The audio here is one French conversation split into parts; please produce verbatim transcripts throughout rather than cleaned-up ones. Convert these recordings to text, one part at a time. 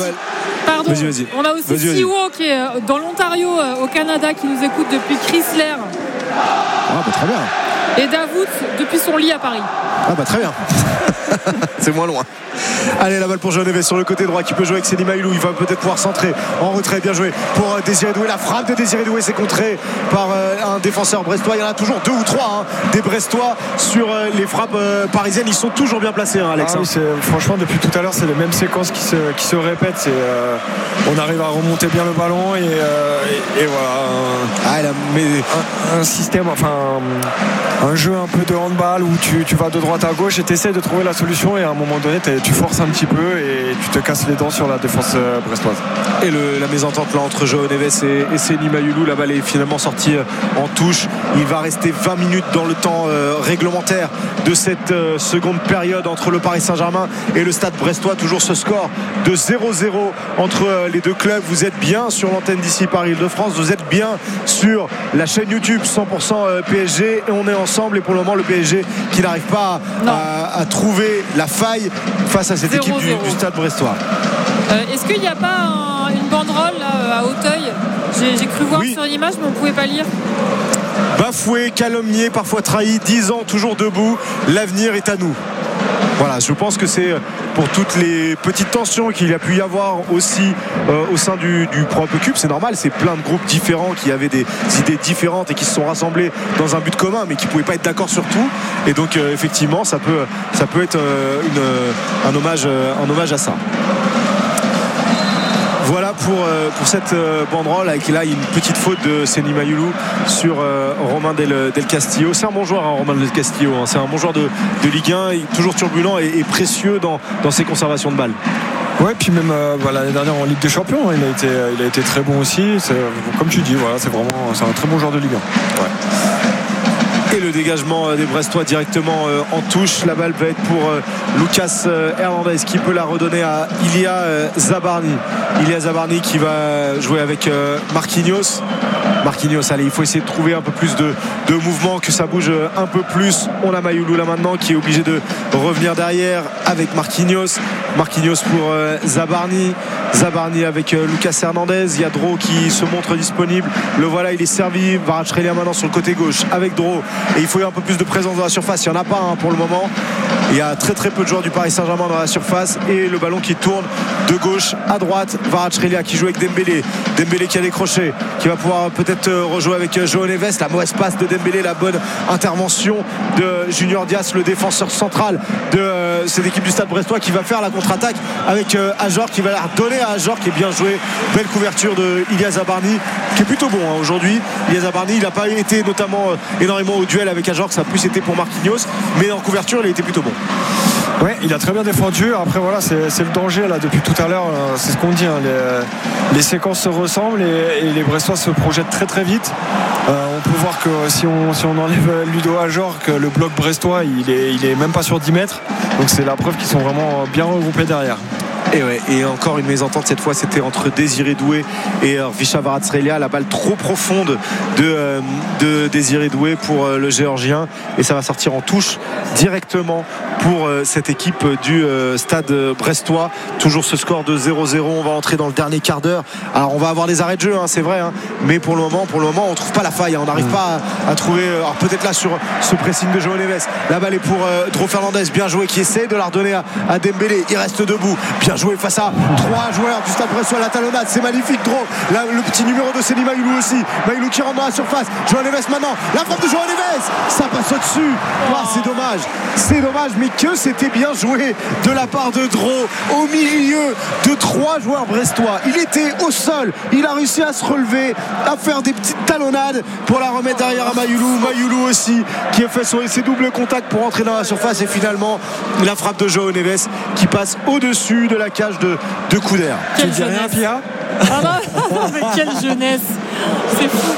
balle. Pardon. Vas-y, vas-y. On a aussi vas-y, vas-y. Siwo qui est dans l'Ontario au Canada qui nous écoute depuis Chrysler. Ah bah très bien. Et Davout depuis son lit à Paris. Ah bah très bien. C'est moins loin. Allez, la balle pour Johan Neves sur le côté droit qui peut jouer avec Seny Mailou. Il va peut-être pouvoir centrer en retrait. Bien joué pour Désiré Doué. La frappe de Désiré Doué, c'est contré par euh, un défenseur brestois. Il y en a toujours deux ou trois hein, des Brestois sur euh, les frappes euh, parisiennes. Ils sont toujours bien placés, hein, Alex. Ah, oui, c'est, franchement, depuis tout à l'heure, c'est les mêmes séquences qui se, qui se répètent. C'est, euh, on arrive à remonter bien le ballon et, euh, et, et voilà. Un, ah, là, mais... un, un système, enfin, un, un jeu un peu de handball où tu, tu vas de droite à gauche et tu essaies de trouver la solution. Et à un moment donné, tu forces un petit peu et tu te casses les dents sur la défense brestoise. Et le, la mésentente là entre João Neves et, et Seny Mailou, la balle est finalement sortie en touche. Il va rester vingt minutes dans le temps euh, réglementaire de cette euh, seconde période entre le Paris Saint-Germain et le Stade brestois. Toujours ce score de zéro zéro entre euh, les deux clubs. Vous êtes bien sur l'antenne d'ici Paris-Île-de-France, vous êtes bien sur la chaîne YouTube cent pour cent P S G et on est ensemble. Et pour le moment le P S G qui n'arrive pas à, à, à trouver la faille face à cette zéro équipe du, du Stade brestois. Euh, est-ce qu'il n'y a pas un, une banderole là, à Auteuil? j'ai, j'ai cru voir oui. sur l'image mais on ne pouvait pas lire. Bafoué, calomnié, parfois trahi, dix ans toujours debout, l'avenir est à nous. Voilà, je pense que c'est pour toutes les petites tensions qu'il y a pu y avoir aussi euh, au sein du, du Pro Cup. C'est normal, c'est plein de groupes différents qui avaient des idées différentes et qui se sont rassemblés dans un but commun mais qui ne pouvaient pas être d'accord sur tout. Et donc euh, effectivement ça peut, ça peut être euh, une, un, hommage, euh, un hommage à ça. Voilà pour, euh, pour cette euh, banderole avec là une petite faute de Seny Mailou sur euh, Romain Del, Del Castillo. C'est un bon joueur hein, Romain Del Castillo hein. C'est un bon joueur de, de Ligue un, toujours turbulent et, et précieux dans, dans ses conservations de balles. Ouais, puis même euh, bah, l'année dernière en Ligue des Champions il a été, il a été très bon aussi. C'est, comme tu dis, voilà, c'est vraiment c'est un très bon joueur de Ligue un. Ouais. Et le dégagement des Brestois directement en touche. La balle va être pour Lucas Hernandez qui peut la redonner à Ilia Zabarni. Ilia Zabarni qui va jouer avec Marquinhos. Marquinhos, allez, il faut essayer de trouver un peu plus de, de mouvement, que ça bouge un peu plus. On a Mailou là maintenant qui est obligé de revenir derrière avec Marquinhos. Marquinhos pour Zabarni. Zabarni avec Lucas Hernandez. Il y a Dro qui se montre disponible. Le voilà, il est servi. Kvaratskhelia maintenant sur le côté gauche avec Dro. Et il faut y avoir un peu plus de présence dans la surface. Il n'y en a pas hein, pour le moment. Il y a très très peu de joueurs du Paris Saint-Germain dans la surface. Et le ballon qui tourne de gauche à droite. Kvaratskhelia qui joue avec Dembélé. Dembélé qui a décroché, qui va pouvoir peut-être rejouer avec João Neves. La mauvaise passe de Dembélé, la bonne intervention de Junior Dias, le défenseur central de euh, cette équipe du Stade brestois, qui va faire la contre-attaque avec euh, Ajor, qui va la redonner à Ajor, qui est bien joué. Belle couverture de Ilia Zabarni qui est plutôt bon hein, aujourd'hui. Ilia Zabarni, il n'a pas été notamment euh, énormément au duel avec Ajor, que ça a plus été pour Marquinhos, mais en couverture il a été plutôt bon. Ouais, il a très bien défendu. Après voilà, c'est, c'est le danger là depuis tout à l'heure. C'est ce qu'on dit. Hein. Les, les séquences se ressemblent et, et les Brestois se projettent très très vite. Euh, on peut voir que si on, si on enlève Ludo Ajor, que le bloc brestois il est, il est même pas sur dix mètres. Donc c'est la preuve qu'ils sont vraiment bien regroupés derrière. Et, ouais, et encore une mésentente cette fois, c'était entre Désiré Doué et euh, Visha Kvaratskhelia. La balle trop profonde de, euh, de Désiré Doué pour euh, le Géorgien, et ça va sortir en touche directement pour euh, cette équipe du euh, Stade brestois. Toujours ce score de zéro zéro. On va entrer dans le dernier quart d'heure. Alors on va avoir des arrêts de jeu hein, c'est vrai hein, mais pour le moment pour le moment on trouve pas la faille hein. On n'arrive mmh. pas à, à trouver euh, alors peut-être là sur ce pressing de João Neves. La balle est pour euh, Dro Fernandez, bien joué, qui essaie de la redonner à, à Dembélé. Il reste debout, bien joué face à trois joueurs du Stade brestois. La talonnade, c'est magnifique. Dro, là, le petit numéro de Seny Mailou aussi. Mailou qui rentre dans la surface. João Neves maintenant, la frappe de João Neves, ça passe au-dessus. Oh, c'est dommage, c'est dommage, mais que c'était bien joué de la part de Dro au milieu de trois joueurs brestois. Il était au sol, il a réussi à se relever, à faire des petites talonnades pour la remettre derrière à Mailou. Mailou aussi qui a fait son, ses doubles contacts pour entrer dans la surface, et finalement la frappe de João Neves qui passe au-dessus de la cage de, de Couder. Quelle tu dis rien, Pia? Ah non, non, mais quelle jeunesse, c'est fou.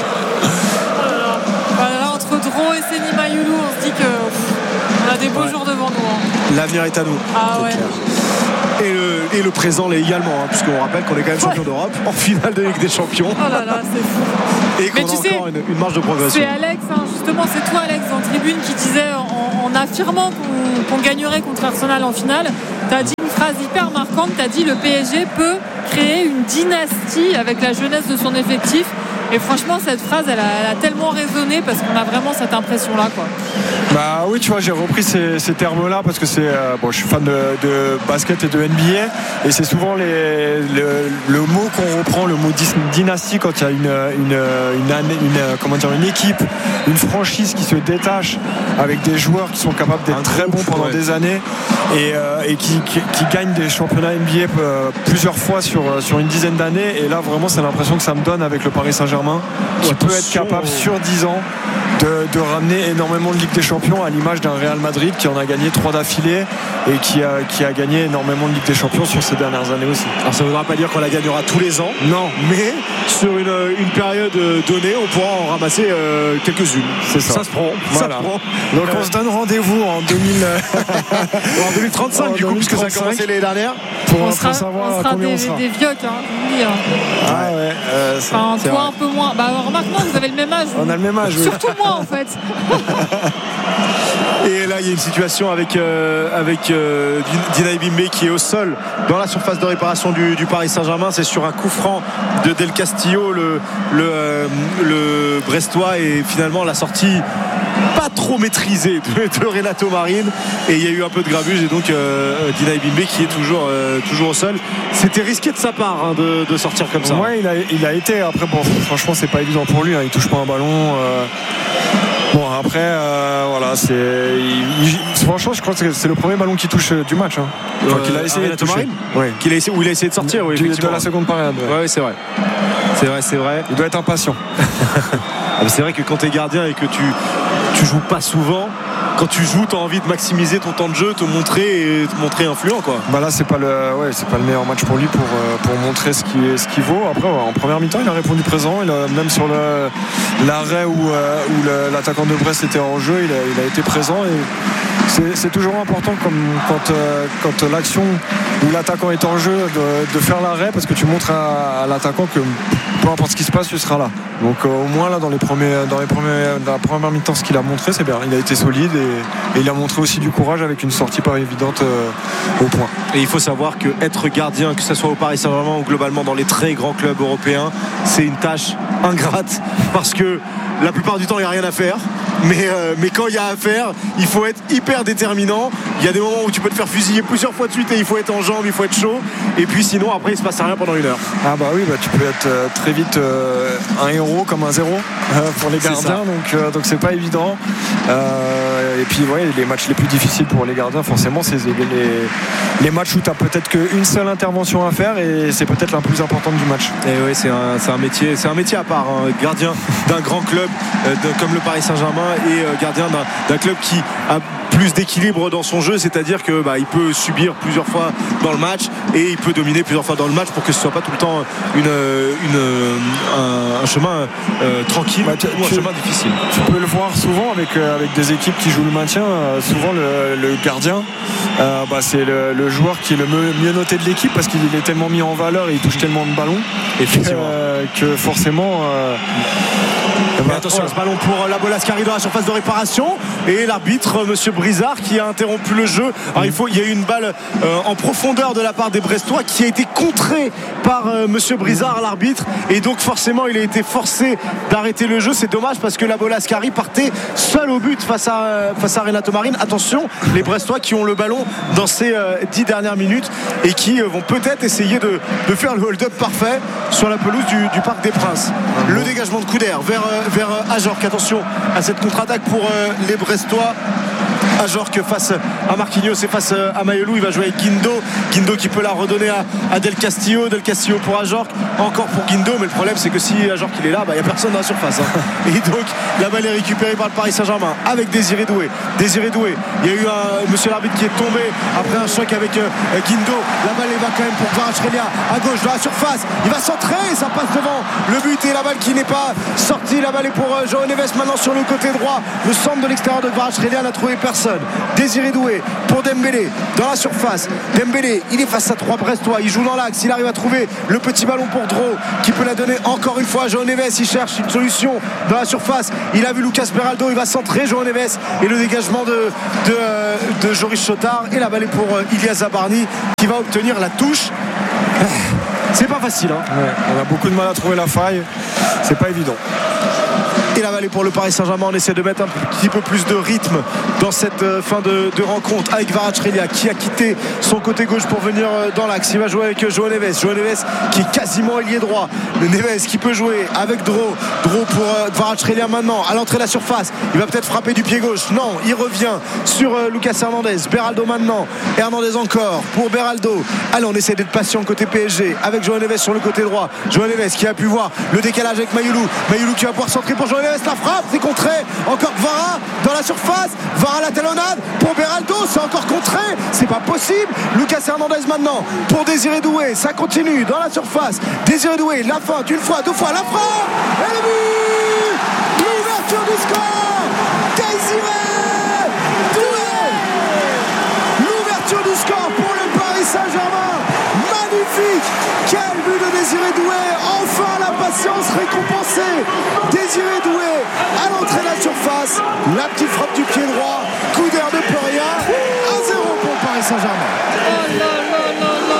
Voilà, entre Dro et Seny Mailou, on se dit que pff, on a des beaux ouais. jours devant nous hein. L'avenir est à nous. Ah ouais. Et le, et le présent l'est également hein, puisqu'on rappelle qu'on est quand même champion ouais. d'Europe en finale de Ligue des Champions. Oh là là, c'est fou. Et qu'on mais tu a sais, encore une, une marge de progression. C'est Alex hein, justement, c'est toi Alex en tribune qui disait en, en affirmant qu'on, qu'on gagnerait contre Arsenal en finale, t'as dit une phrase phrase hyper marquante. Tu as dit le P S G peut créer une dynastie avec la jeunesse de son effectif. Et franchement, cette phrase, elle a, elle a tellement résonné parce qu'on a vraiment cette impression-là, quoi. Bah oui, tu vois, j'ai repris ces, ces termes-là parce que c'est euh, bon, je suis fan de, de basket et de N B A et c'est souvent les, le, le mot qu'on reprend, le mot dynastie quand il y a une, une, une, une, une, comment dire, une équipe, une franchise qui se détache avec des joueurs qui sont capables d'être très bons pendant ouais. des années et, euh, et qui, qui, qui gagnent des championnats N B A euh, plusieurs fois sur, sur une dizaine d'années. Et là, vraiment, c'est l'impression que ça me donne avec le Paris Saint-Germain, qui Attention. peut être capable sur dix ans de, de ramener énormément de Ligue des Champions, à l'image d'un Real Madrid qui en a gagné trois d'affilée et qui a, qui a gagné énormément de Ligue des Champions sur ces dernières années aussi. Alors ça ne voudra pas dire qu'on la gagnera tous les ans, non, mais sur une, une période donnée on pourra en ramasser euh, quelques-unes. C'est ça. Ça se prend, voilà. ça se prend. Donc on se donne rendez-vous en deux mille en deux mille trente-cinq en du coup, puisque ça a commencé l'année dernière, pour, on pour sera, savoir on sera combien des, on sera des vieux, hein, ah ouais, euh, c'est, enfin c'est toi vrai. un peu moins. Bah remarque, non, vous avez le même âge. On a le même âge, oui. Surtout moi en fait. Et là il y a une situation avec, euh, avec euh, Dinaï Bimbe qui est au sol dans la surface de réparation du, du Paris Saint-Germain. C'est sur un coup franc de Del Castillo, le, le, euh, le Brestois, et finalement la sortie pas trop maîtrisée de, de Renato Marine, et il y a eu un peu de grabuge, et donc euh, Dinaï Bimbe qui est toujours, euh, toujours au sol. C'était risqué de sa part hein, de, de sortir comme ça. Ouais, il a, il a été. Après, bon, franchement, c'est pas évident pour lui. Hein. Il touche pas un ballon. Euh... Bon, après, euh, voilà, c'est. Il, il, franchement, je crois que c'est le premier ballon qu'il touche du match. Hein. Enfin, euh, qu'il a essayé de toucher. Ouais. Qu'il a essayé, où il a essayé de sortir, oui, du, de la seconde période. Ouais, ouais c'est vrai. C'est vrai, c'est vrai. Il doit être impatient. C'est vrai que quand tu es gardien et que tu, tu joues pas souvent, quand tu joues, tu as envie de maximiser ton temps de jeu, te montrer et te montrer influent, quoi. Bah là, c'est pas le, ouais, c'est pas le meilleur match pour lui pour, pour montrer ce qu'il ce qu'il vaut. Après, ouais, en première mi-temps, il a répondu présent. Il a, même sur le, l'arrêt où, euh, où le, l'attaquant de Brest était en jeu, il a, il a été présent. Et c'est, c'est toujours important comme quand, euh, quand l'action où l'attaquant est en jeu de, de faire l'arrêt, parce que tu montres à, à l'attaquant que peu importe ce qui se passe, tu seras là. Donc euh, au moins là dans les premiers, dans les premiers, dans la première mi-temps, ce qu'il a montré, c'est bien. Il a été solide et, et il a montré aussi du courage avec une sortie pas évidente euh, au point. Et il faut savoir que être gardien, que ce soit au Paris Saint-Germain ou globalement dans les très grands clubs européens, c'est une tâche ingrate parce que la plupart du temps il n'y a rien à faire. Mais, euh, mais quand il y a à faire, il faut être hyper déterminant. Il y a des moments où tu peux te faire fusiller plusieurs fois de suite et il faut être en jambes, il faut être chaud. Et puis sinon après il se passe rien pendant une heure. Ah bah oui, bah tu peux être euh, très vite euh, un héros comme un zéro euh, pour les gardiens. Donc euh, donc c'est pas évident. Euh, et puis ouais, les matchs les plus difficiles pour les gardiens, forcément, c'est les, les, les matchs où tu as peut-être qu'une seule intervention à faire et c'est peut-être la plus importante du match. Et oui, c'est un, c'est un métier, c'est un métier à part. Hein. Gardien d'un grand club euh, de, comme le Paris Saint-Germain et euh, gardien d'un, d'un club qui a plus d'équilibre dans son jeu, c'est-à-dire que bah, il peut subir plusieurs fois dans le match et il peut dominer plusieurs fois dans le match pour que ce soit pas tout le temps une, une, un, un chemin euh, tranquille bah, tu, ou un tu, chemin difficile. Tu peux le voir souvent avec, euh, avec des équipes qui jouent le maintien. Euh, souvent le, le gardien, euh, bah, c'est le, le joueur qui est le mieux noté de l'équipe parce qu'il est tellement mis en valeur et il touche tellement de ballons effectivement euh, que forcément euh, mais bah, attention, ouais. Ce ballon pour la Bolas qui arrive dans la surface de réparation et l'arbitre monsieur Brizard qui a interrompu le jeu. Alors il, faut, il y a eu une balle euh, en profondeur de la part des Brestois qui a été contrée par euh, monsieur Brizard, l'arbitre, et donc forcément il a été forcé d'arrêter le jeu. C'est dommage parce que la Bolas qui partait seul au but face à, face à Renato Marine. Attention, les Brestois qui ont le ballon dans ces euh, dix dernières minutes et qui euh, vont peut-être essayer de, de faire le hold-up parfait sur la pelouse du, du Parc des Princes. Le dégagement de coup d'air vers, euh, vers euh, Ajorc. Attention à cette contre-attaque pour euh, les Brestois. Ajorc face à Marquinhos et face à Mayelou. Il va jouer avec Guindo. Guindo qui peut la redonner à, à Del Castillo. Del Castillo pour Ajorc. Encore pour Guindo. Mais le problème, c'est que si Ajorc il est là, il bah, n'y a personne dans la surface. Hein. Et donc, la balle est récupérée par le Paris Saint-Germain avec Désiré Doué. Désiré Doué. Il y a eu un monsieur l'arbitre qui est tombé après un choc avec euh, Guindo. La balle est va quand même pour Kvaratskhelia à gauche de la surface. Il va centrer. Ça passe devant le but et la balle qui n'est pas sortie. La balle est pour euh, João Neves maintenant sur le côté droit. Le centre de l'extérieur de Kvaratskhelia n'a trouvé personne. personne. Désiré Doué pour Dembélé dans la surface. Dembélé, il est face à trois Brestois, il joue dans l'axe, il arrive à trouver le petit ballon pour Dro qui peut la donner encore une fois à João Neves. Il cherche une solution dans la surface, il a vu Lucas Beraldo, il va centrer João Neves et le dégagement de, de, de Joris Chotard et la balle est pour Ilia Zabarni qui va obtenir la touche. C'est pas facile hein. Ouais, on a beaucoup de mal à trouver la faille, c'est pas évident. Et la balle est pour le Paris Saint-Germain. On essaie de mettre un petit peu plus de rythme dans cette fin de, de rencontre avec Kvaratskhelia qui a quitté son côté gauche pour venir dans l'axe. Il va jouer avec João Neves. João Neves qui est quasiment ailier droit. Le Neves qui peut jouer avec Dro. Dro pour Kvaratskhelia maintenant à l'entrée de la surface. Il va peut-être frapper du pied gauche. Non, il revient sur Lucas Hernandez. Beraldo maintenant. Hernandez encore pour Beraldo. Allez, on essaie d'être patient côté P S G avec João Neves sur le côté droit. João Neves qui a pu voir le décalage avec Mayoulou. Mayoulou qui va pouvoir centrer pour João Neves. La frappe, c'est contré. Encore Kvara dans la surface. Kvara la talonnade pour Beraldo. C'est encore contré. C'est pas possible. Lucas Hernandez maintenant pour Désiré Doué. Ça continue dans la surface. Désiré Doué, la feinte, une fois, deux fois, la frappe. Et le but. L'ouverture du score. Désiré Doué. L'ouverture du score pour le Paris Saint-Germain. Magnifique. Quel but de Désiré Doué. Enfin la patience récompensée. Désiré Doué à l'entrée de la surface, la petite frappe du pied droit, coup d'air de Peria, un zéro pour Paris Saint-Germain. Oh là là là là.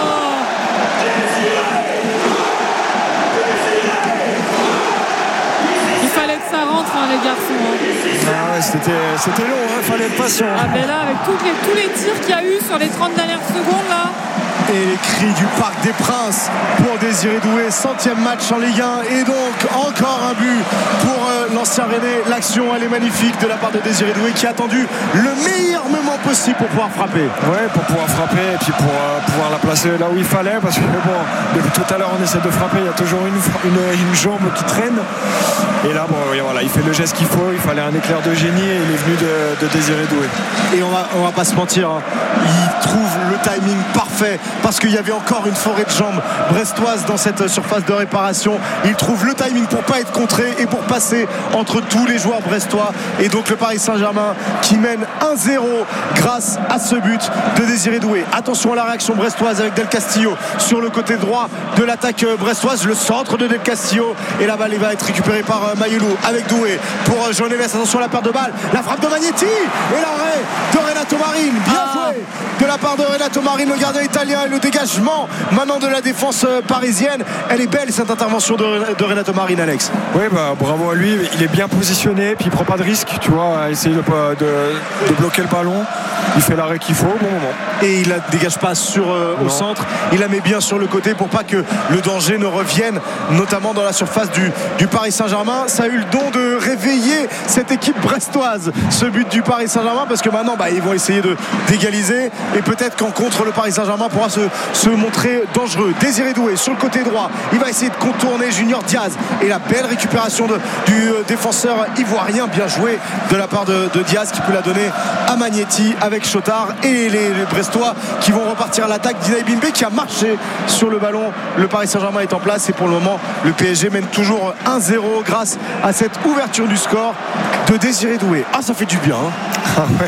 Il fallait que ça rentre hein, les garçons hein. Ah ouais, c'était, c'était long, il hein, fallait être patient. Ah ben là avec toutes les, tous les tirs qu'il y a eu sur les trente dernières secondes là. Et les cris du Parc des Princes pour Désiré Doué, centième match en Ligue un et donc encore un but pour euh, l'ancien Rennais. L'action elle est magnifique de la part de Désiré Doué qui a attendu le meilleur moment possible pour pouvoir frapper. Ouais, pour pouvoir frapper et puis pour euh, pouvoir la placer là où il fallait parce que bon, depuis tout à l'heure on essaie de frapper, il y a toujours une, une, une jambe qui traîne et là bon voilà, il fait le geste qu'il faut, il fallait un éclair de génie et il est venu de, de Désiré Doué. Et on va, on va pas se mentir hein. Il trouve le timing parfait parce qu'il y avait encore une forêt de jambes brestoises dans cette surface de réparation. Il trouve le timing pour pas être contré et pour passer entre tous les joueurs brestois et donc le Paris Saint-Germain qui mène un zéro grâce à ce but de Désiré Doué. Attention à la réaction brestoise avec Del Castillo sur le côté droit de l'attaque brestoise, le centre de Del Castillo et la balle va être récupérée par Mayoulou avec Doué pour João Neves. Attention à la perte de balle, la frappe de Magnetti et l'arrêt de Renato Marin, bien ah. joué de la part de Renato Marin, le gardien italien, et le dégagement maintenant de la défense parisienne. Elle est belle cette intervention de, de Renato Marin, Alex. Oui, bah, bravo à lui, il est bien positionné, puis il prend pas de risque, tu vois, à essayer de, de, de bloquer le ballon. Il fait l'arrêt qu'il faut au bon moment. Et il ne dégage pas sur, euh, au centre, il la met bien sur le côté pour pas que le danger ne revienne, notamment dans la surface du, du Paris Saint-Germain. Ça a eu le don de réveiller cette équipe brestoise, ce but du Paris Saint-Germain, parce que maintenant bah, ils vont essayer de, d'égaliser et peut-être qu'en contre le Paris Saint-Germain pourra se, se montrer dangereux. Désiré Doué sur le côté droit, il va essayer de contourner Junior Diaz et la belle récupération de, du défenseur ivoirien, bien joué de la part de, de Diaz qui peut la donner à Magnetti avec Chotard et les, les Brestois qui vont repartir à l'attaque. Dinaï Bimbe qui a marché sur le ballon. Le Paris Saint-Germain est en place et pour le moment le P S G mène toujours un zéro grâce à cette ouverture du score de Désiré Doué. Ah, ça fait du bien hein. Ah ouais.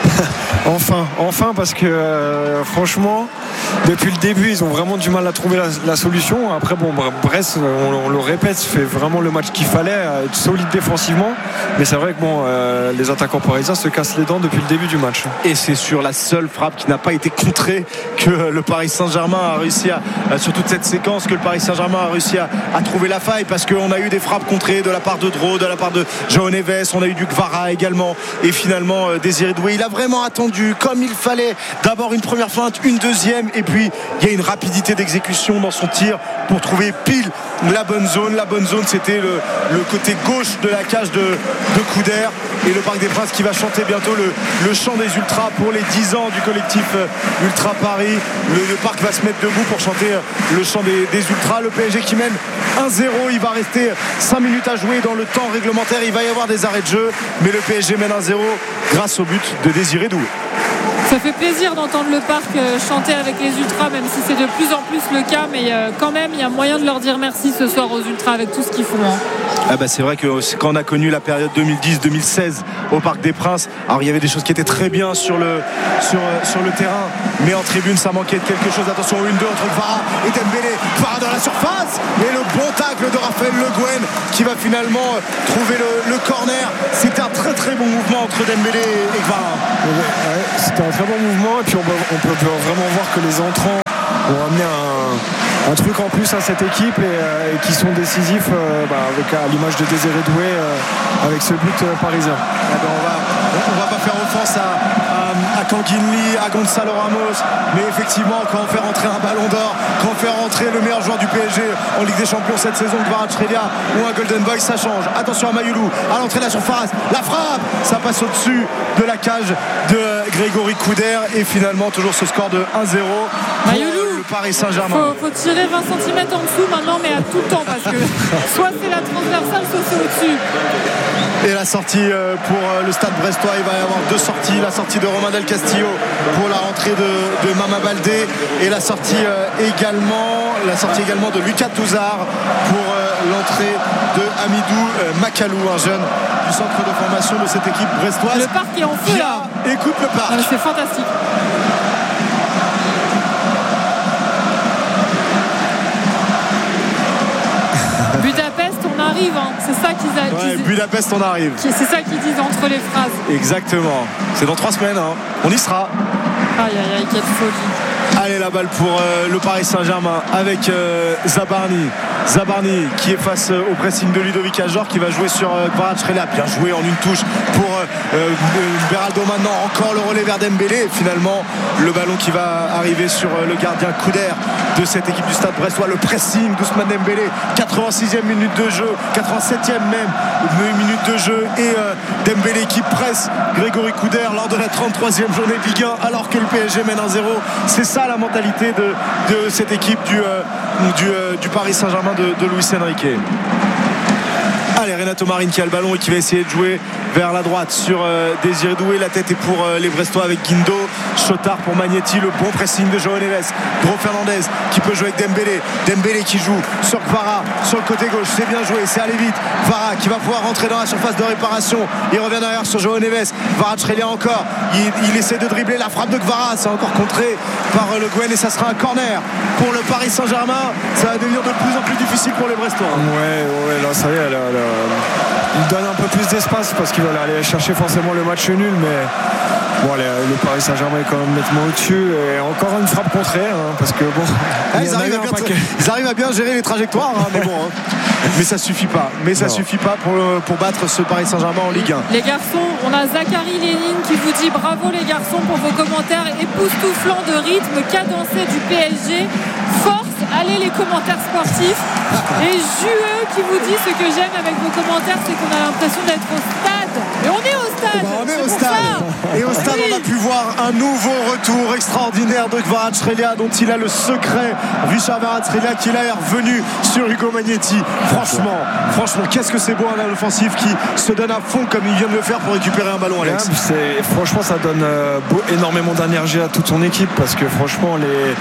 Enfin, enfin parce que euh, franchement depuis le début ils ont vraiment du mal à trouver la, la solution. Après bon Brest, on, on le répète, fait vraiment le match qu'il fallait, être solide défensivement, mais c'est vrai que bon euh, les attaquants parisiens se cassent les dents depuis le début du match. Et c'est sur la seule frappe qui n'a pas été contrée que le Paris Saint-Germain a réussi à, sur toute cette séquence, que le Paris Saint-Germain a réussi à, à trouver la faille, parce qu'on a eu des frappes contrées de la part de Dro, de la part de João Neves, on a eu du Kvara également, et finalement Désiré Doué, il a vraiment attendu comme il fallait, d'abord une première feinte, une deuxième, et puis il y a une rapidité d'exécution dans son tir pour trouver pile la bonne zone. La bonne zone, c'était le, le côté gauche de la cage de, de Couder, et le Parc des Princes qui va chanter bientôt le, le chant des Ultras pour les dix ans du collectif Ultra Paris. Le, le parc va se mettre debout pour chanter le chant des, des Ultras. Le P S G qui mène un zéro, il va rester cinq minutes à jouer dans le temps réglementaire, il va y avoir des arrêts de jeu, mais le P S G mène un zéro grâce au but de Désiré Doué. Ça fait plaisir d'entendre le parc chanter avec les ultras, même si c'est de plus en plus le cas, mais quand même il y a moyen de leur dire merci ce soir aux ultras avec tout ce qu'ils font. Hein. Ah bah c'est vrai que quand on a connu la période deux mille dix deux mille seize au Parc des Princes, alors il y avait des choses qui étaient très bien sur le, sur, sur le terrain, mais en tribune ça manquait de quelque chose. Attention, une deux entre Kvara et Dembélé. Kvara dans la surface et le bon tacle de Raphaël Le Guen qui va finalement trouver le, le corner. C'était un très très bon mouvement entre Dembélé et Kvara. Ouais, ouais, c'était un très bon mouvement et puis on peut, on peut vraiment voir que les entrants ont amené un, un truc en plus à cette équipe et, euh, et qui sont décisifs euh, bah, avec, à l'image de Désiré Doué euh, avec ce but euh, parisien. Ah ben on va, on va pas faire offense à, à, à Kanginli, à Gonzalo Ramos, mais effectivement quand on fait rentrer un ballon d'or, quand on fait rentrer le meilleur joueur du P S G en Ligue des Champions cette saison, Kvaratskhelia ou un Golden Boy, ça change. Attention à Mayoulou, à l'entrée de la surface, la frappe, ça passe au-dessus de la cage de Grégory Couder et finalement toujours ce score de un zéro pour le Paris Saint-Germain. Faut, faut tirer vingt centimètres en dessous maintenant, mais à tout le temps parce que soit c'est la transversale, soit c'est au-dessus. Et la sortie pour le Stade Brestois, il va y avoir deux sorties, la sortie de Romain Del Castillo pour la rentrée de, de Mama Baldé et la sortie également la sortie également de Lucas Touzard pour l'entrée de Hamidou Makalou, un jeune du centre de formation de cette équipe brestoise. Le parc est en feu là. Écoute le parc. C'est fantastique. Budapest, on arrive, hein. C'est ça qu'ils a, ouais, qu'ils... Budapest, on arrive. C'est ça qu'ils disent entre les phrases. Exactement. C'est dans trois semaines, hein. On y sera. Aïe aïe aïe, quelle folie. Allez, la balle pour euh, le Paris Saint-Germain avec euh, Zabarni. Zabarni qui est face euh, au pressing de Ludovic Ajor qui va jouer sur euh, Kvaratskhelia. Bien joué en une touche pour euh, euh, Beraldo maintenant. Encore le relais vers Dembélé. Et finalement, le ballon qui va arriver sur euh, le gardien Couder de cette équipe du Stade Brestois. Le pressing d'Ousmane Dembélé. quatre-vingt-sixième minute de jeu. quatre-vingt-septième même minute de jeu. Et euh, Dembélé qui presse Grégory Couder lors de la trente-troisième journée de Ligue un alors que le P S G mène un zéro. C'est ça la mentalité de, de cette équipe du, euh, du, euh, du Paris Saint-Germain de, de Luis Enrique. Allez, Renato Marine qui a le ballon et qui va essayer de jouer vers la droite sur euh, Désiré Doué. La tête est pour euh, les Brestois avec Guindo. Chotard pour Magnetti. Le bon pressing de João Neves. Gros Fernandez qui peut jouer avec Dembélé. Dembélé qui joue sur Kvara sur le côté gauche. C'est bien joué, c'est allé vite. Kvara qui va pouvoir rentrer dans la surface de réparation. Il revient derrière sur João Neves. Kvaratskhelia encore. Il, il essaie de dribbler la frappe de Kvara. C'est encore contré par euh, Le Guen et ça sera un corner pour le Paris Saint-Germain. Ça va devenir de plus en plus difficile pour les Brestois. Ouais, ouais, là ça y est, là, là, il donne un peu plus d'espace parce qu'il va aller chercher forcément le match nul, mais bon, les, le Paris Saint-Germain est quand même nettement au-dessus et encore une frappe contraire hein, parce que bon ah, ils, arrivent bien, ils arrivent à bien gérer les trajectoires hein, mais bon hein. Mais ça suffit pas mais ça non. suffit pas pour, pour battre ce Paris Saint-Germain en Ligue un. Les garçons, on a Zachary Lénine qui vous dit bravo les garçons pour vos commentaires époustouflants de rythme cadencé du P S G. Force, allez les commentaires sportifs. Et Jueux qui vous dit ce que j'aime avec vos commentaires, c'est qu'on a l'impression d'être au stade. Et on est au stade. Bah, on est, est au stade. Et au stade, oui. On a pu voir un nouveau retour extraordinaire de Kvaratskhelia dont il a le secret. Richard Kvaratskhelia qui là est revenu sur Hugo Magnetti. Franchement, franchement, qu'est-ce que c'est beau un offensif qui se donne à fond comme il vient de le faire pour récupérer un ballon, Alex. Ouais, c'est, franchement, ça donne euh, beau, énormément d'énergie à toute son équipe parce que franchement, les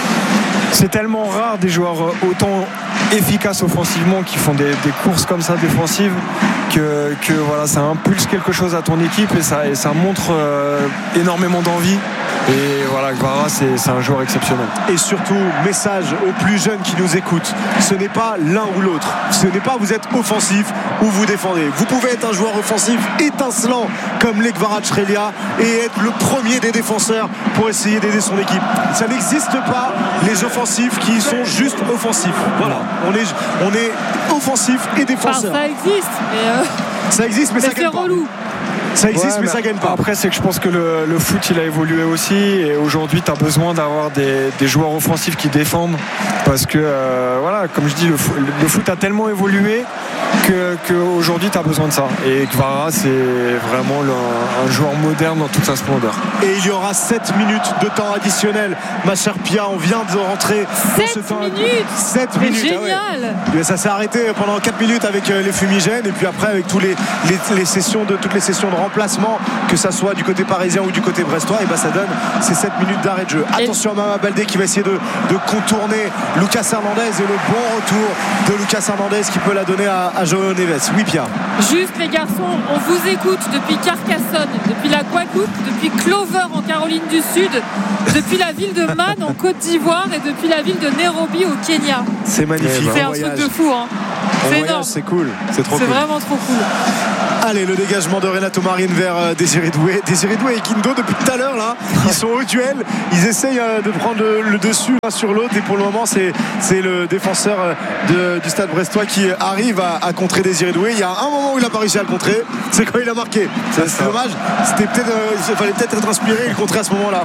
c'est tellement rare des joueurs autant efficaces offensivement qui font des, des courses comme ça défensives que, que voilà, ça impulse quelque chose à ton équipe et ça, et ça montre euh, énormément d'envie. Et voilà, Kvara, c'est, c'est un joueur exceptionnel. Et surtout, message aux plus jeunes qui nous écoutent, ce n'est pas l'un ou l'autre. Ce n'est pas vous êtes offensif ou vous défendez. Vous pouvez être un joueur offensif étincelant comme les Kvaratskhelia et être le premier des défenseurs pour essayer d'aider son équipe. Ça n'existe pas les offensifs qui sont juste offensifs. Voilà, on est, on est offensif et défenseur. Enfin, ça existe, mais euh... ça existe, mais, mais ça c'est relou. Ça existe, ouais, mais, mais ça gagne pas. Après, c'est que je pense que le, le foot, il a évolué aussi. Et aujourd'hui, tu as besoin d'avoir des, des joueurs offensifs qui défendent. Parce que, euh, voilà, comme je dis, le, le foot a tellement évolué que, qu'aujourd'hui, tu as besoin de ça. Et Kvara, c'est vraiment le, un joueur moderne dans toute sa splendeur. Et il y aura sept minutes de temps additionnel. Ma chère Pia, on vient de rentrer dans ce temps. sept minutes Génial ah ouais. Ça s'est arrêté pendant quatre minutes avec les fumigènes. Et puis après, avec tous les, les, les sessions de, toutes les sessions de remplacement, que ça soit du côté parisien ou du côté brestois, et ben ça donne ces sept minutes d'arrêt de jeu. Attention à Mama Baldé qui va essayer de, de contourner Lucas Hernandez, et le bon retour de Lucas Hernandez qui peut la donner à, à João Neves. Oui, Pierre. Juste les garçons, on vous écoute depuis Carcassonne, depuis la Guadeloupe, depuis Clover en Caroline du Sud, depuis la ville de Man en Côte d'Ivoire et depuis la ville de Nairobi au Kenya. C'est magnifique. C'est un voyage. Truc de fou, hein. C'est énorme. C'est cool. C'est trop C'est cool. vraiment trop cool. Allez, le dégagement de Renato Marine vers euh, Désiré Doué. Désiré Doué et Guindo, depuis tout à l'heure, là, ils sont au duel. Ils essayent euh, de prendre le, le dessus l'un sur l'autre. Et pour le moment, c'est, c'est le défenseur euh, de, du Stade Brestois qui arrive à, à contrer Désiré Doué. Il y a un moment où il n'a pas réussi à le contrer. C'est quand il a marqué. C'est, c'est dommage. C'était peut-être, euh, il fallait peut-être être inspiré et le contrer à ce moment-là.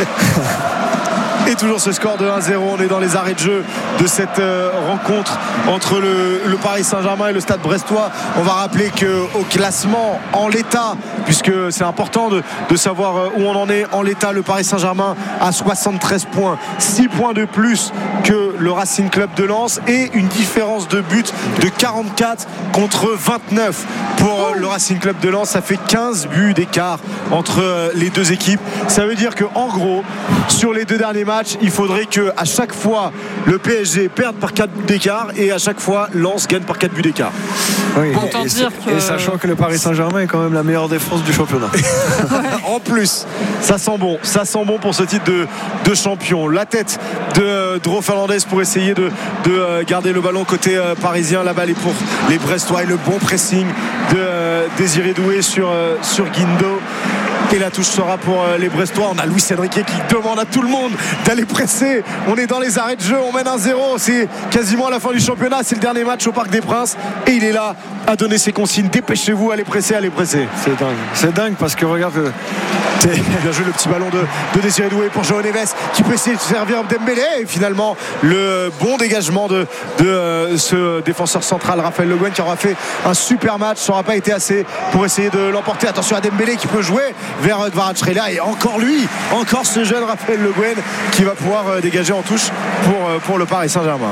Et toujours ce score de un zéro. On est dans les arrêts de jeu de cette euh, rencontre entre le, le Paris Saint-Germain et le Stade Brestois. On va rappeler qu'au classement, en l'état, puisque c'est important de, de savoir où on en est en l'état, le Paris Saint-Germain a soixante-treize points, six points de plus que le Racing Club de Lens, et une différence de but de quarante-quatre contre vingt-neuf pour le Racing Club de Lens. Ça fait quinze buts d'écart entre les deux équipes. Ça veut dire qu'en gros, sur les deux derniers matchs, il faudrait qu'à chaque fois le P S G perde par quatre buts d'écart et à chaque fois Lens gagne par quatre buts d'écart. Oui, Autant et, dire que... et sachant que le Paris Saint-Germain est quand même la meilleure défense du championnat. En plus, ça sent bon, ça sent bon pour ce titre de, de champion. La tête de euh, Dro Fernandez pour essayer de, de euh, garder le ballon côté euh, parisien. La balle est pour les Brestois et le bon pressing de euh, Désiré Doué sur, euh, sur Guindo. Et la touche sera pour les Brestois. On a Luis Enrique qui demande à tout le monde d'aller presser. On est dans les arrêts de jeu, on mène un zéro. C'est quasiment à la fin du championnat. C'est le dernier match au Parc des Princes. Et il est là à donner ses consignes. Dépêchez-vous, allez presser, allez presser. C'est dingue. C'est dingue parce que regarde. C'est bien joué le petit ballon de, de Désiré Doué pour João Neves qui peut essayer de servir Dembélé. Et finalement, le bon dégagement de, de euh, ce défenseur central, Raphaël Le Guen, qui aura fait un super match. Ça n'aura pas été assez pour essayer de l'emporter. Attention à Dembélé qui peut jouer vers Kvaratskhelia, et encore lui, encore ce jeune Raphaël Le Guen qui va pouvoir euh, dégager en touche pour, euh, pour le Paris Saint-Germain.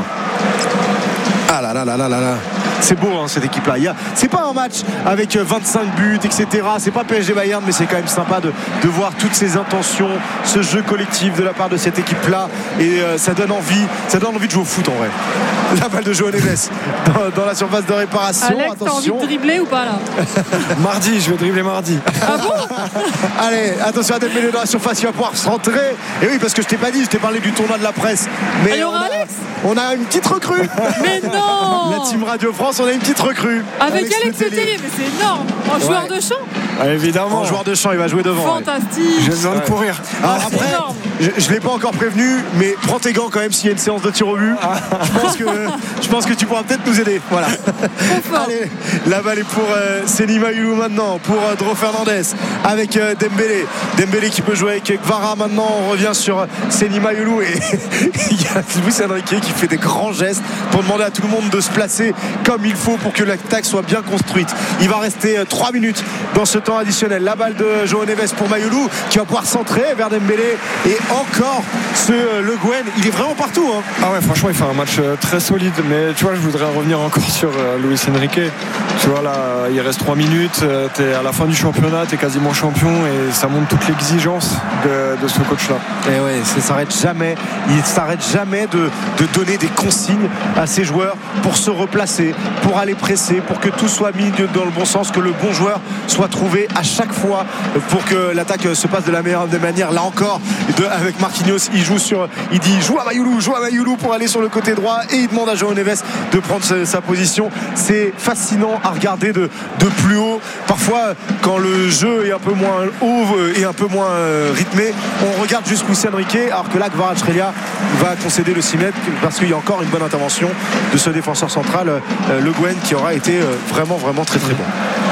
Ah là là là là là là. C'est beau hein, cette équipe là. Il y a... C'est pas un match avec vingt-cinq buts, et cetera. C'est pas P S G Bayern, mais c'est quand même sympa de, de voir toutes ces intentions, ce jeu collectif de la part de cette équipe là. Et euh, ça donne envie, ça donne envie de jouer au foot en vrai. La balle de João Neves dans, dans la surface de réparation. Alex, attention. t'as envie de dribbler ou pas là? Mardi, je vais dribbler mardi. Ah bon? Allez, attention à Dembélé dans la surface, il va pouvoir se rentrer. Et oui, parce que je t'ai pas dit, je t'ai parlé du tournoi de la presse. Mais il y aura on, a, Alex on a une petite recrue. Mais non. La team Radio France, on a une petite recrue. Avec Alex Letellier, mais c'est énorme. En ouais. joueur de chant. Ah, évidemment. En joueur de chant, il va jouer devant. Fantastique. J'ai besoin de courir. Alors après, je, je l'ai pas encore prévenu, mais prends tes gants quand même s'il y a une séance de tir au but. Ah. Je pense que je pense que tu pourras peut-être nous aider. Voilà. Allez, la balle est pour euh, Seny Mayulu maintenant, pour euh, Dro Fernandez avec euh, Dembélé. Dembélé qui peut jouer avec Kvara maintenant. On revient sur Seny Mayulu et il y a Luis Enrique qui fait des grands gestes pour demander à tout le monde de se placer comme il faut pour que l'attaque soit bien construite. Il va rester euh, trois minutes dans ce temps additionnel. La balle de João Neves pour Mayulu qui va pouvoir centrer vers Dembélé, et encore ce euh, Le Guen. Il est vraiment partout hein. Ah ouais, franchement il fait un match euh, très solide, mais tu vois, je voudrais revenir encore sur euh, Luis Enrique. Tu vois là, il reste trois minutes, euh, t'es à la fin du championnat, t'es quasiment champion, et ça montre toute l'exigence de, de ce coach là. Et ouais, ça s'arrête jamais. Il s'arrête jamais de, de donner des consignes à ses joueurs pour se replacer, pour aller presser, pour que tout soit mis dans le bon sens, que le bon joueur soit trouvé à chaque fois pour que l'attaque se passe de la meilleure des manières. Là encore, de, avec Marquinhos, il joue sur, il dit joue à Mayulu, joue à Mayulu pour aller sur le côté droit, et il demande à João Neves de prendre sa, sa position. C'est fascinant à regarder de, de plus haut. Parfois, quand le jeu est un peu moins haut et un peu moins rythmé, on regarde juste Luis Enrique, alors que là, Kvaratskhelia va concéder le six mètres parce qu'il y a encore une bonne intervention de ce défenseur central, Le Guen, qui aura été vraiment, vraiment très, très bon.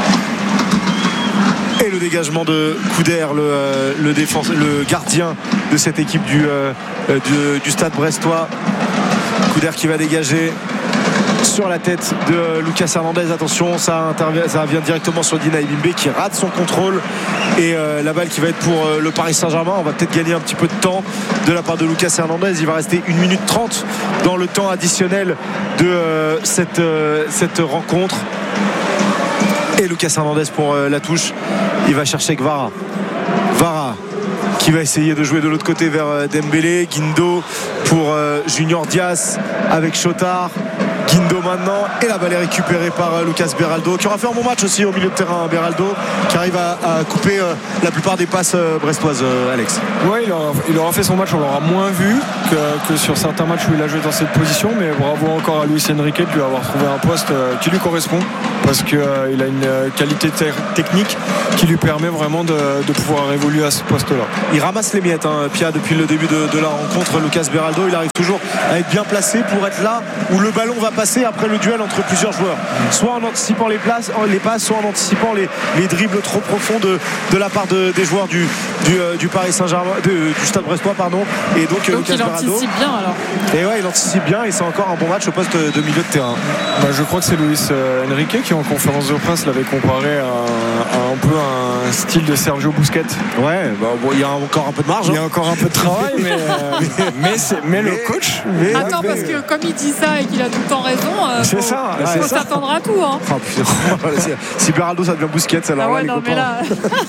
Et le dégagement de Couder, le, le, défense, le gardien de cette équipe du, euh, du, du Stade Brestois. Couder qui va dégager sur la tête de Lucas Hernandez. Attention, ça, intervient, ça vient directement sur Dina Ebimbe qui rate son contrôle, et euh, la balle qui va être pour euh, le Paris Saint-Germain. On va peut-être gagner un petit peu de temps de la part de Lucas Hernandez. Il va rester une minute trente dans le temps additionnel de euh, cette, euh, cette rencontre. Et Lucas Hernandez pour euh, la touche Il va chercher Kvara. Kvara qui va essayer de jouer de l'autre côté vers Dembélé. Guindo pour Junior Diaz avec Chotard. Guindo maintenant, et la balle est récupérée par Lucas Beraldo, qui aura fait un bon match aussi au milieu de terrain. Beraldo qui arrive à, à couper euh, la plupart des passes euh, brestoises, euh, Alex. Oui, il aura, il aura fait son match, on l'aura moins vu que, que sur certains matchs où il a joué dans cette position, mais bravo encore à Luis Enrique de lui avoir trouvé un poste euh, qui lui correspond, parce qu'il euh, a une euh, qualité te- technique qui lui permet vraiment de, de pouvoir évoluer à ce poste-là. Il ramasse les miettes, hein, Pia, depuis le début de, de la rencontre. Lucas Beraldo, il arrive toujours à être bien placé pour être là où le ballon va passer après le duel entre plusieurs joueurs, soit en anticipant les, places, les passes, soit en anticipant les, les dribbles trop profonds de, de la part de, des joueurs du, du, euh, du Paris Saint-Germain, de, du Stade Brestois, pardon. Et donc, donc Lucas il Beraldo anticipe bien alors. Et ouais, il anticipe bien, et c'est encore un bon match au poste de milieu de terrain. Bah, je crois que c'est Luis Enrique qui en conférence de presse l'avait comparé à, à un peu un style de Sergio Busquets. Ouais, bah, bon, il y a encore un peu de marge. Il y a encore un peu de travail, mais, euh, mais, c'est, mais, mais le coach. Mais, Attends, mais... parce que comme il dit ça et qu'il a tout le temps raison, euh, c'est faut, ça. il faut c'est s'attendre ça. à tout. Hein. Oh, putain. Si Beraldo ça devient Busquets, alors ah ouais, là, non, les mais là...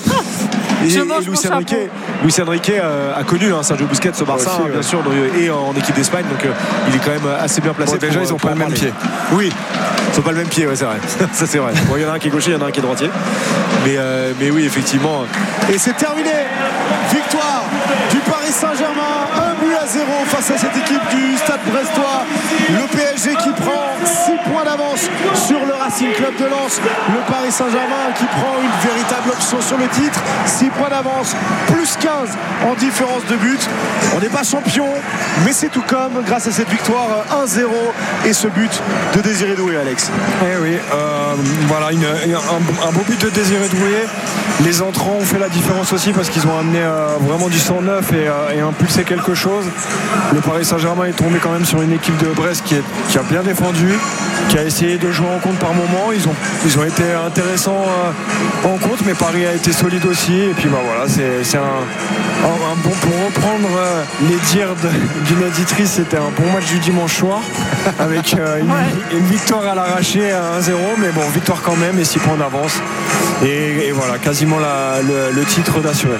Et, Je et mange Luis mon Enrique, chapeau. Luis Enrique euh, a connu hein, Sergio Busquets au Barça, aussi, hein, ouais. bien sûr, et en équipe d'Espagne, donc euh, il est quand même assez bien placé. Bon, déjà, pour, ils n'ont pas le même parler. pied. Oui, ils n'ont pas le même pied, ouais, c'est vrai. Ça, c'est vrai. Bon, il y en a un qui est gaucher, il y en a un qui est droitier. Mais, euh, mais oui, effectivement. Et c'est terminé. Victoire du Paris Saint-Germain, un but à zéro face à cette équipe du Stade Brestois. Le P S G qui prend six points d'avance sur le Racing Club de Lens. Le Paris Saint-Germain qui prend une véritable option sur le titre. six points d'avance, plus quinze en différence de but. On n'est pas champion, mais c'est tout comme grâce à cette victoire un zéro et ce but de Désiré Doué, Alex. Eh oui, euh, voilà, une, un, un beau but de Désiré Doué. Les entrants ont fait la différence aussi parce qu'ils ont amené euh, vraiment du sang neuf et, euh, et impulsé quelque chose. Le Paris Saint-Germain est tombé quand même sur une équipe de Brest qui, est, qui a bien défendu, qui a essayé de jouer en contre par moment. Ils ont, ils ont été intéressants euh, en contre, mais Paris a été solide aussi. Et puis bah voilà, c'est, c'est un, un, un bon, pour reprendre euh, les dires de, d'une éditrice, c'était un bon match du dimanche soir avec euh, une, ouais. une victoire à l'arraché à un zéro, mais bon, victoire quand même et six points d'avance. Et, et voilà, quasiment la, le, le titre d'assuré.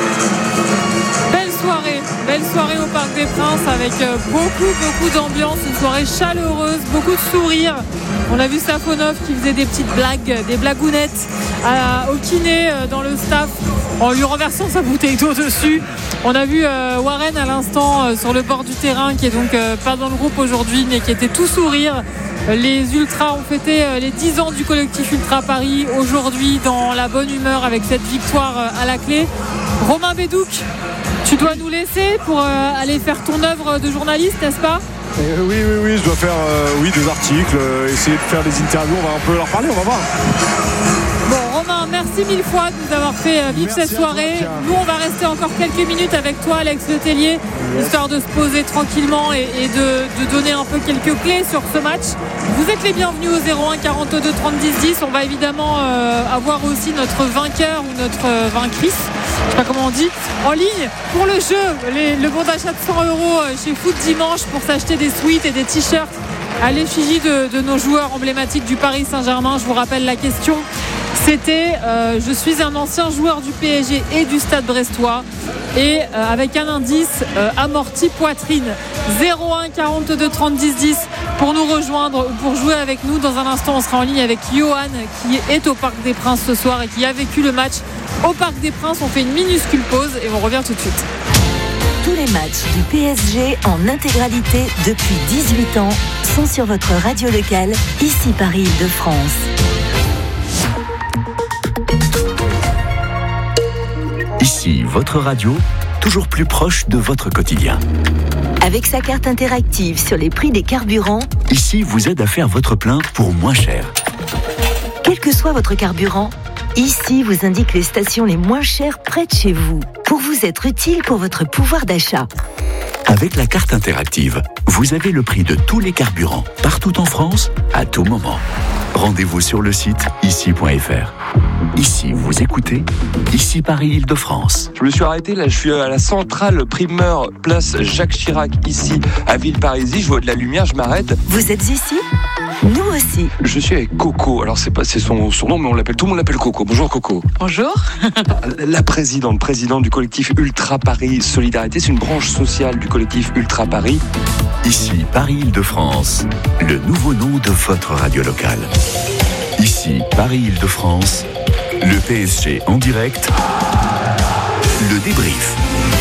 Belle soirée, belle soirée au Parc des Princes avec beaucoup, beaucoup d'ambiance, une soirée chaleureuse, beaucoup de sourires. On a vu Safonov qui faisait des petites blagues, des blagounettes à, au kiné dans le staff en lui renversant sa bouteille d'eau dessus. On a vu euh, Warren à l'instant euh, sur le bord du terrain qui est donc euh, pas dans le groupe aujourd'hui mais qui était tout sourire. Les Ultras ont fêté euh, les dix ans du collectif Ultra Paris aujourd'hui dans la bonne humeur avec cette victoire euh, à la clé. Romain Bédouc, tu dois nous laisser pour euh, aller faire ton œuvre de journaliste, n'est-ce pas ? Euh, oui, oui, oui, je dois faire euh, oui, des articles, euh, essayer de faire des interviews, on va un peu leur parler, on va voir. Bon, Romain, merci mille fois de nous avoir fait euh, vivre Merci cette soirée. toi, nous, on va rester encore quelques minutes avec toi, Alex Letellier, yes. histoire de se poser tranquillement et, et de, de donner un peu quelques clés sur ce match. Vous êtes les bienvenus au zéro un quarante-deux trente dix dix. On va évidemment euh, avoir aussi notre vainqueur ou notre euh, vaincrice, je sais pas comment on dit, en ligne pour le jeu. Les, le bon d'achat de cent euros chez Foot Dimanche pour s'acheter des sweats et des t-shirts à l'effigie de, de nos joueurs emblématiques du Paris Saint-Germain. Je vous rappelle la question. C'était euh, je suis un ancien joueur du P S G et du Stade Brestois et euh, avec un indice euh, amorti poitrine. Zéro un quarante-deux trente dix dix pour nous rejoindre ou pour jouer avec nous. Dans un instant on sera en ligne avec Johan qui est au Parc des Princes ce soir et qui a vécu le match au Parc des Princes. On fait une minuscule pause et on revient tout de suite. Tous les matchs du P S G en intégralité depuis dix-huit ans sont sur votre radio locale, ici Paris Île-de-France. Ici, votre radio, toujours plus proche de votre quotidien. Avec sa carte interactive sur les prix des carburants, Ici vous aide à faire votre plein pour moins cher. Quel que soit votre carburant, Ici vous indique les stations les moins chères près de chez vous, pour vous être utile pour votre pouvoir d'achat. Avec la carte interactive, vous avez le prix de tous les carburants, partout en France, à tout moment. Rendez-vous sur le site ici point f r. Ici, vous écoutez, ici Paris Île-de-France. Je me suis arrêté, là je suis à la centrale primeur, place Jacques Chirac, ici à Villeparisis. Je vois de la lumière, je m'arrête. Vous êtes ici ? Nous aussi. Je suis avec Coco. Alors c'est pas c'est son surnom, mais on l'appelle tout le monde l'appelle Coco. Bonjour Coco. Bonjour. La présidente, présidente du collectif Ultra Paris Solidarité, c'est une branche sociale du collectif Ultra Paris. Ici Paris-Île-de-France, le nouveau nom de votre radio locale. Ici Paris-Île-de-France, le P S G en direct, le débrief.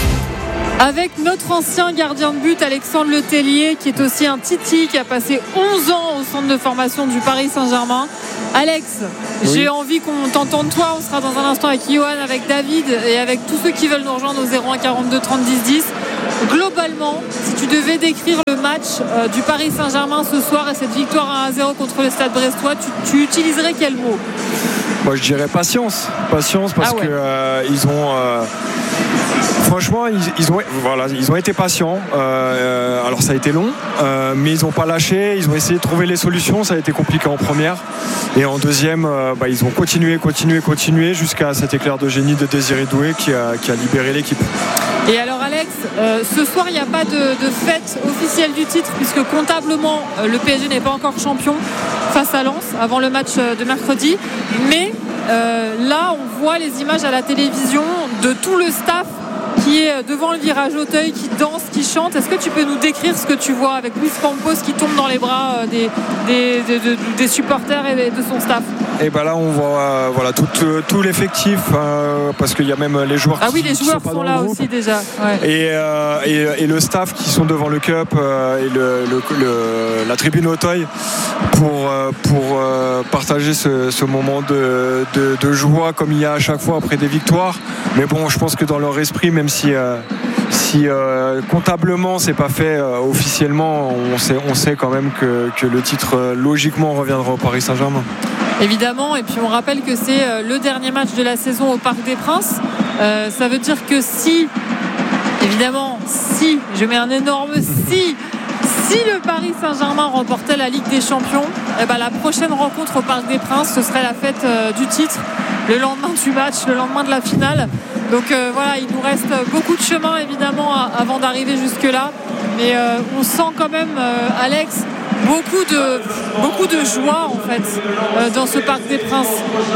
Avec notre ancien gardien de but Alexandre Letellier, qui est aussi un Titi, qui a passé onze ans au centre de formation du Paris Saint-Germain. Alex, oui. J'ai envie qu'on t'entende toi. On sera dans un instant avec Johan, avec David et avec tous ceux qui veulent nous rejoindre au zéro un quarante-deux trente dix dix. Globalement, si tu devais décrire le match euh, du Paris Saint-Germain ce soir et cette victoire à un zéro contre le Stade Brestois, tu, tu utiliserais quel mot ? Moi, je dirais patience. Patience parce ah ouais. que euh, ils ont... Euh... Franchement, ils, ils, ont, voilà, ils ont été patients. Euh, alors ça a été long, euh, mais ils n'ont pas lâché. Ils ont essayé de trouver les solutions. Ça a été compliqué en première. Et en deuxième, euh, bah, ils ont continué, continué, continué jusqu'à cet éclair de génie de Désiré Doué qui a, qui a libéré l'équipe. Et alors Alex, euh, ce soir, il n'y a pas de, de fête officielle du titre puisque comptablement, euh, le P S G n'est pas encore champion face à Lens avant le match de mercredi. Mais euh, là, on voit les images à la télévision de tout le staff qui est devant le virage Auteuil, qui danse, qui chante. Est-ce que tu peux nous décrire ce que tu vois avec Luis Campos qui tombe dans les bras des, des, des, des, des supporters et de son staff? Et ben là on voit euh, voilà, tout, euh, tout l'effectif euh, parce qu'il y a même les joueurs ah qui, oui les joueurs qui sont, sont là aussi déjà ouais. et, euh, et, et le staff qui sont devant le Cup euh, et le, le, le, la tribune Auteuil pour, euh, pour euh, partager ce, ce moment de, de, de joie comme il y a à chaque fois après des victoires. Mais bon, je pense que dans leur esprit, même si euh, si euh, comptablement c'est pas fait euh, officiellement, on sait, on sait quand même que, que le titre euh, logiquement reviendra au Paris Saint-Germain. Évidemment, et puis on rappelle que c'est le dernier match de la saison au Parc des Princes. Euh, ça veut dire que si, évidemment, si, je mets un énorme si, si le Paris Saint-Germain remportait la Ligue des Champions, eh ben la prochaine rencontre au Parc des Princes, ce serait la fête euh, du titre, le lendemain du match, le lendemain de la finale. Donc euh, voilà, il nous reste beaucoup de chemin évidemment à, avant d'arriver jusque-là. Mais euh, on sent quand même, euh, Alex, beaucoup de, beaucoup de joie en fait euh, dans ce Parc des Princes.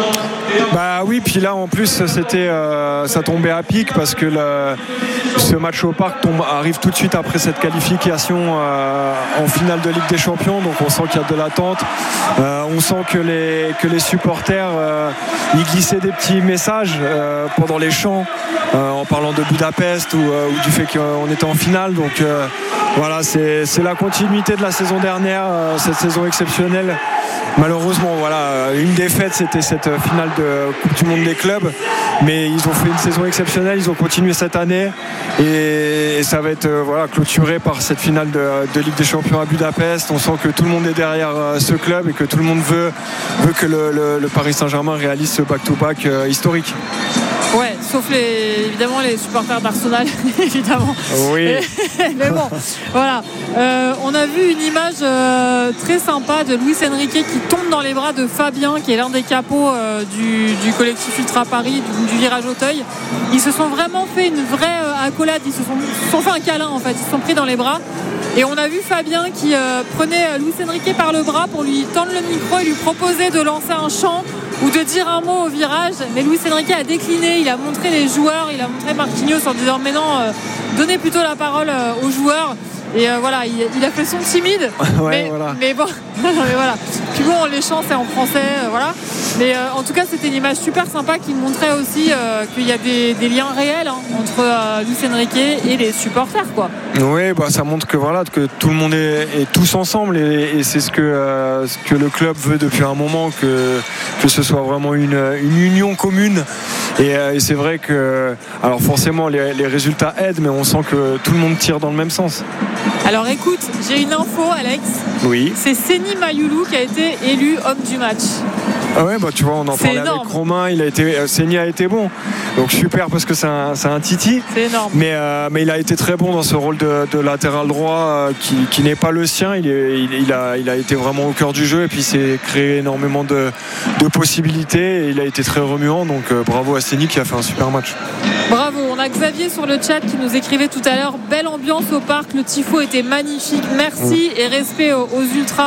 Bah oui, puis là en plus c'était, euh, ça tombait à pic parce que le, ce match au Parc tombe, arrive tout de suite après cette qualification euh, en finale de Ligue des Champions, donc on sent qu'il y a de l'attente. Euh, on sent que les, que les supporters euh, y glissaient des petits messages euh, pendant les chants euh, en parlant de Budapest ou, euh, ou du fait qu'on était en finale. Donc euh, voilà, c'est, c'est la continuité de la saison dernière, euh, cette saison exceptionnelle. Malheureusement, voilà, une défaite, c'était cette finale de Coupe du Monde des clubs, mais ils ont fait une saison exceptionnelle, ils ont continué cette année et, et ça va être euh, voilà, clôturé par cette finale de, de Ligue des Champions à Budapest. On sent que tout le monde est derrière euh, ce club et que tout le monde veut, veut que le, le, le Paris Saint-Germain réalise ce back-to-back euh, historique. Ouais, sauf les, évidemment les supporters d'Arsenal, évidemment. Oui. Mais bon, voilà. Euh, on a vu une image euh, très sympa de Luis Enrique qui tombe dans les bras de Fabien, qui est l'un des capots euh, du, du collectif Ultra Paris, du, du virage Auteuil. Ils se sont vraiment fait une vraie euh, accolade, ils se sont, se sont fait un câlin en fait, ils se sont pris dans les bras. Et on a vu Fabien qui euh, prenait Luis Enrique par le bras pour lui tendre le micro et lui proposer de lancer un chant ou de dire un mot au virage. Mais Luis Enrique a décliné, il a montré les joueurs, il a montré Marquinhos en disant mais non, euh, donnez plutôt la parole euh, aux joueurs. Et euh, voilà, il, il a fait son timide. Ouais, mais, voilà. mais bon, mais voilà. Puis bon, les chants c'est en français, euh, voilà. Mais euh, en tout cas, c'était une image super sympa qui montrait aussi euh, qu'il y a des, des liens réels hein, entre euh, Luis Enrique et les supporters, quoi. Oui, bah, ça montre que voilà, que tout le monde est, est tous ensemble et, et c'est ce que, euh, ce que le club veut depuis un moment, que, que ce soit vraiment une, une union commune. Et, euh, et c'est vrai que, alors forcément, les, les résultats aident, mais on sent que tout le monde tire dans le même sens. Alors écoute, j'ai une info, Alex. Oui. C'est Seny Mayoulou qui a été élu homme du match. Ah ouais, bah tu vois, on en c'est parlait énorme. avec Romain, il a été, Seny a été bon, donc super parce que c'est un, c'est un titi. C'est énorme. Mais, euh, mais il a été très bon dans ce rôle de, de latéral droit euh, qui, qui n'est pas le sien. Il, est, il, il, a, il a été vraiment au cœur du jeu et puis il s'est créé énormément de, de possibilités et il a été très remuant. Donc euh, bravo à Seny qui a fait un super match. Bravo, on a Xavier sur le chat qui nous écrivait tout à l'heure, belle ambiance au parc, le tifo était magnifique, merci mmh. et respect aux, aux ultras.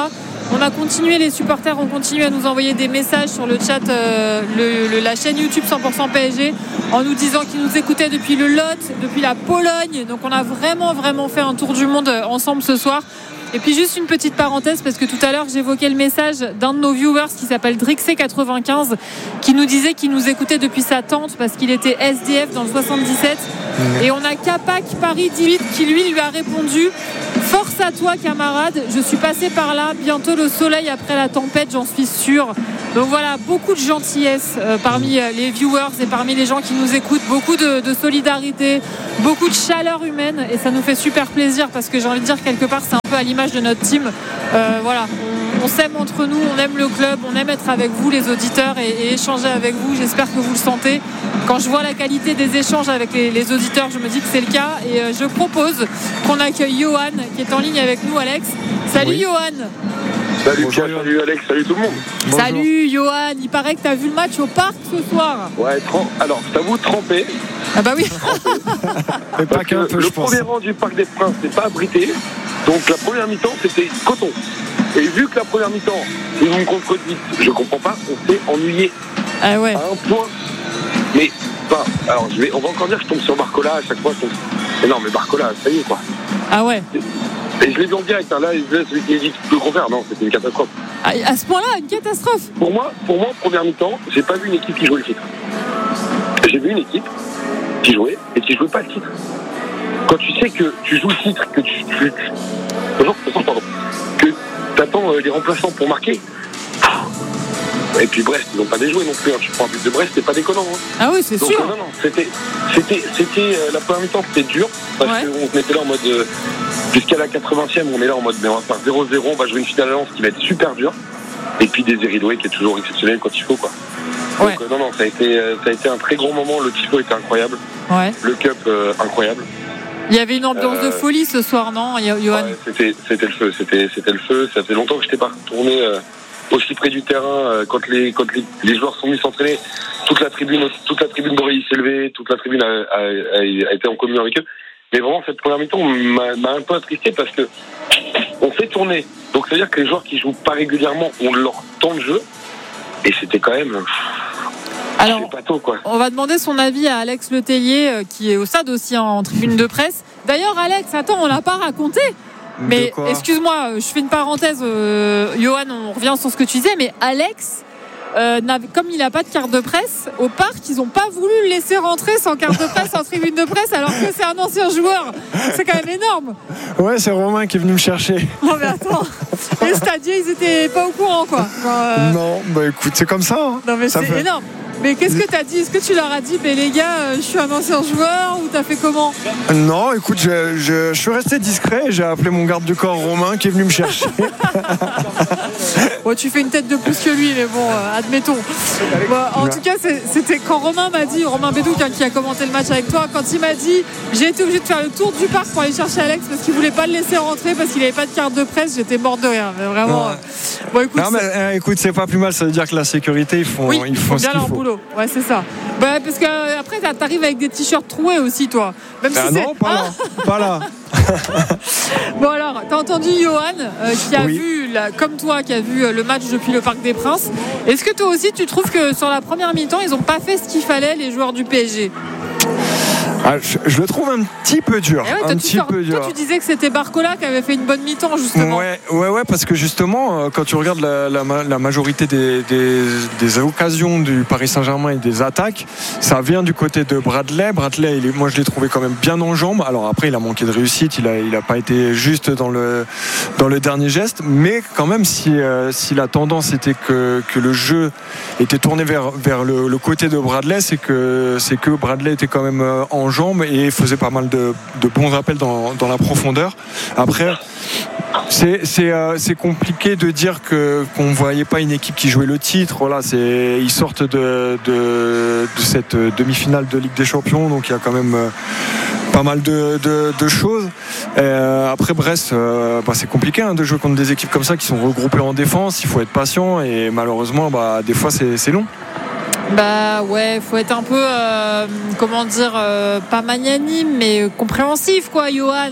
On a continué, les supporters ont continué à nous envoyer des messages sur le chat, euh, le, le, la chaîne YouTube cent pour cent P S G, en nous disant qu'ils nous écoutaient depuis le Lot, depuis la Pologne. Donc on a vraiment vraiment fait un tour du monde ensemble ce soir. Et puis juste une petite parenthèse, parce que tout à l'heure j'évoquais le message d'un de nos viewers qui s'appelle Drixé quatre-vingt-quinze, qui nous disait qu'il nous écoutait depuis sa tente parce qu'il était S D F dans le soixante-dix-sept. Mmh. Et on a Capac Paris dix-huit qui lui lui a répondu: force à toi camarade, je suis passé par là, bientôt le soleil après la tempête, j'en suis sûr. Donc voilà, beaucoup de gentillesse euh, parmi les viewers et parmi les gens qui nous écoutent, beaucoup de, de solidarité, beaucoup de chaleur humaine, et ça nous fait super plaisir parce que j'ai envie de dire, quelque part c'est un peu à l'image de notre team. Euh, voilà, on, on s'aime entre nous, on aime le club, on aime être avec vous les auditeurs et, et échanger avec vous. J'espère que vous le sentez. Quand je vois la qualité des échanges avec les, les auditeurs, je me dis que c'est le cas, et euh, je propose qu'on accueille Johan qui est en ligne avec nous. Alex, salut. Oui. Johan. Salut Pierre, salut Alex, salut tout le monde. Bonjour. Salut Johan, il paraît que tu as vu le match au parc ce soir. Ouais, trem- alors je t'avoue trempé. Ah bah oui. Mais pas qu'un peu, le premier rang du Parc des Princes n'est pas abrité, donc la première mi-temps c'était coton. Et vu que la première mi-temps ils ont contredit, je comprends pas, on s'est ennuyé. Ah ouais. À un point. Mais enfin, alors je vais, on va encore dire que je tombe sur Barcola à chaque fois. Je tombe... Mais non, mais Barcola, ça y est quoi. Ah ouais. Et je l'ai vu en direct, hein. Là, celui qui dit qu'il peut le confère, non, c'était une catastrophe. À, à ce point-là, une catastrophe. Pour moi, pour moi, première mi-temps, j'ai pas vu une équipe qui jouait le titre. J'ai vu une équipe qui jouait et qui jouait pas le titre. Quand tu sais que tu joues le titre, que tu, tu, tu pardon, que t'attends les remplaçants pour marquer. Et puis Brest, ils n'ont pas déjoué non plus. Hein. Tu prends un but de Brest, c'est pas déconnant. Hein. Ah oui, c'est Donc, sûr. Euh, non, non, c'était, c'était, c'était euh, la première mi-temps, c'était dur parce ouais. qu'on était là en mode euh, jusqu'à la quatre-vingtième, on est là en mode mais on va faire zéro zéro, on va jouer une finale à Lens qui va être super dure. Et puis des Eridoué qui est toujours exceptionnel quand il faut quoi. Donc ouais. euh, non, non, ça a été, euh, ça a été un très gros moment. Le tifo était incroyable. Ouais. Le cup euh, incroyable. Il y avait une ambiance euh, de folie ce soir, non, Johan? Ouais, c'était, c'était le feu, c'était, c'était le feu. Ça fait longtemps que je n'étais pas retourné. Euh, aussi près du terrain, euh, quand les quand les, les joueurs sont venus s'entraîner, toute la tribune toute la tribune d'Aurélie s'est levée, toute la tribune a, a, a, a été en communion avec eux. Mais vraiment cette première mi-temps m'a, m'a un peu attristé parce que on fait tourner. Donc c'est à dire que les joueurs qui jouent pas régulièrement ont leur temps de jeu et c'était quand même. Alors, bateau, quoi. On va demander son avis à Alex Letellier euh, qui est au stade aussi hein, en tribune de presse. D'ailleurs, Alex, attends, on l'a pas raconté. Mais excuse-moi, je fais une parenthèse, euh, Johan, on revient sur ce que tu disais, mais Alex, euh, comme il n'a pas de carte de presse, au parc, ils n'ont pas voulu le laisser rentrer sans carte de presse en tribune de presse, alors que c'est un ancien joueur. C'est quand même énorme. Ouais, c'est Romain qui est venu me chercher. Non mais attends, les stadiers, ils étaient pas au courant, quoi. Genre, euh... Non, bah écoute, c'est comme ça. Hein. Non mais ça c'est fait... énorme. Mais qu'est-ce que t'as dit? Est-ce que tu leur as dit, mais les gars, euh, je suis un ancien joueur, ou t'as fait comment? Non, écoute, je, je, je suis resté discret. J'ai appelé mon garde du corps Romain qui est venu me chercher. Bon, tu fais une tête de plus que lui, mais bon, euh, admettons. Bon, en tout cas, c'est, c'était quand Romain m'a dit, Romain Bédouc hein, qui a commenté le match avec toi, quand il m'a dit, j'ai été obligé de faire le tour du parc pour aller chercher Alex parce qu'il voulait pas le laisser rentrer parce qu'il avait pas de carte de presse. J'étais mort de rire, mais vraiment. Euh... Bon, écoute, non, mais, euh, écoute, c'est pas plus mal. Ça veut dire que la sécurité, ils font, oui, ils font bien ce qu'il leur faut. Boulot. Ouais, c'est ça. Bah, parce que euh, après, t'arrives avec des t-shirts troués aussi, toi. Même ah si non, c'est... pas là. Pas là. Bon alors, t'as entendu Johan euh, qui a oui. vu, la, comme toi, qui a vu euh, le match depuis le Parc des Princes. Est-ce que toi aussi, tu trouves que sur la première mi-temps, ils n'ont pas fait ce qu'il fallait, les joueurs du P S G? Ah, je, je le trouve un petit peu dur. Ouais, toi, un tu petit sors, peu dur. Toi, tu disais que c'était Barcola qui avait fait une bonne mi-temps, justement. Ouais, ouais, ouais, parce que justement, quand tu regardes la, la, la majorité des, des, des occasions du Paris Saint-Germain et des attaques, ça vient du côté de Bradley. Bradley, il est, moi, je l'ai trouvé quand même bien en jambes. Alors après, il a manqué de réussite, il a, il a pas été juste dans le, dans le dernier geste, mais quand même, si, euh, si la tendance était que, que le jeu était tourné vers, vers le, le côté de Bradley, c'est que, c'est que Bradley était quand même en jambes et faisait pas mal de, de bons appels dans, dans la profondeur. Après, c'est, c'est, euh, c'est compliqué de dire que, qu'on ne voyait pas une équipe qui jouait le titre. Voilà, c'est, ils sortent de, de, de cette demi-finale de Ligue des Champions, donc il y a quand même euh, pas mal de, de, de choses. Euh, après Brest, euh, bah, c'est compliqué hein, de jouer contre des équipes comme ça qui sont regroupées en défense. Il faut être patient et malheureusement, bah, des fois, c'est, c'est long. Bah ouais, faut être un peu, euh, comment dire, euh, pas magnanime, mais compréhensif, quoi, Johan.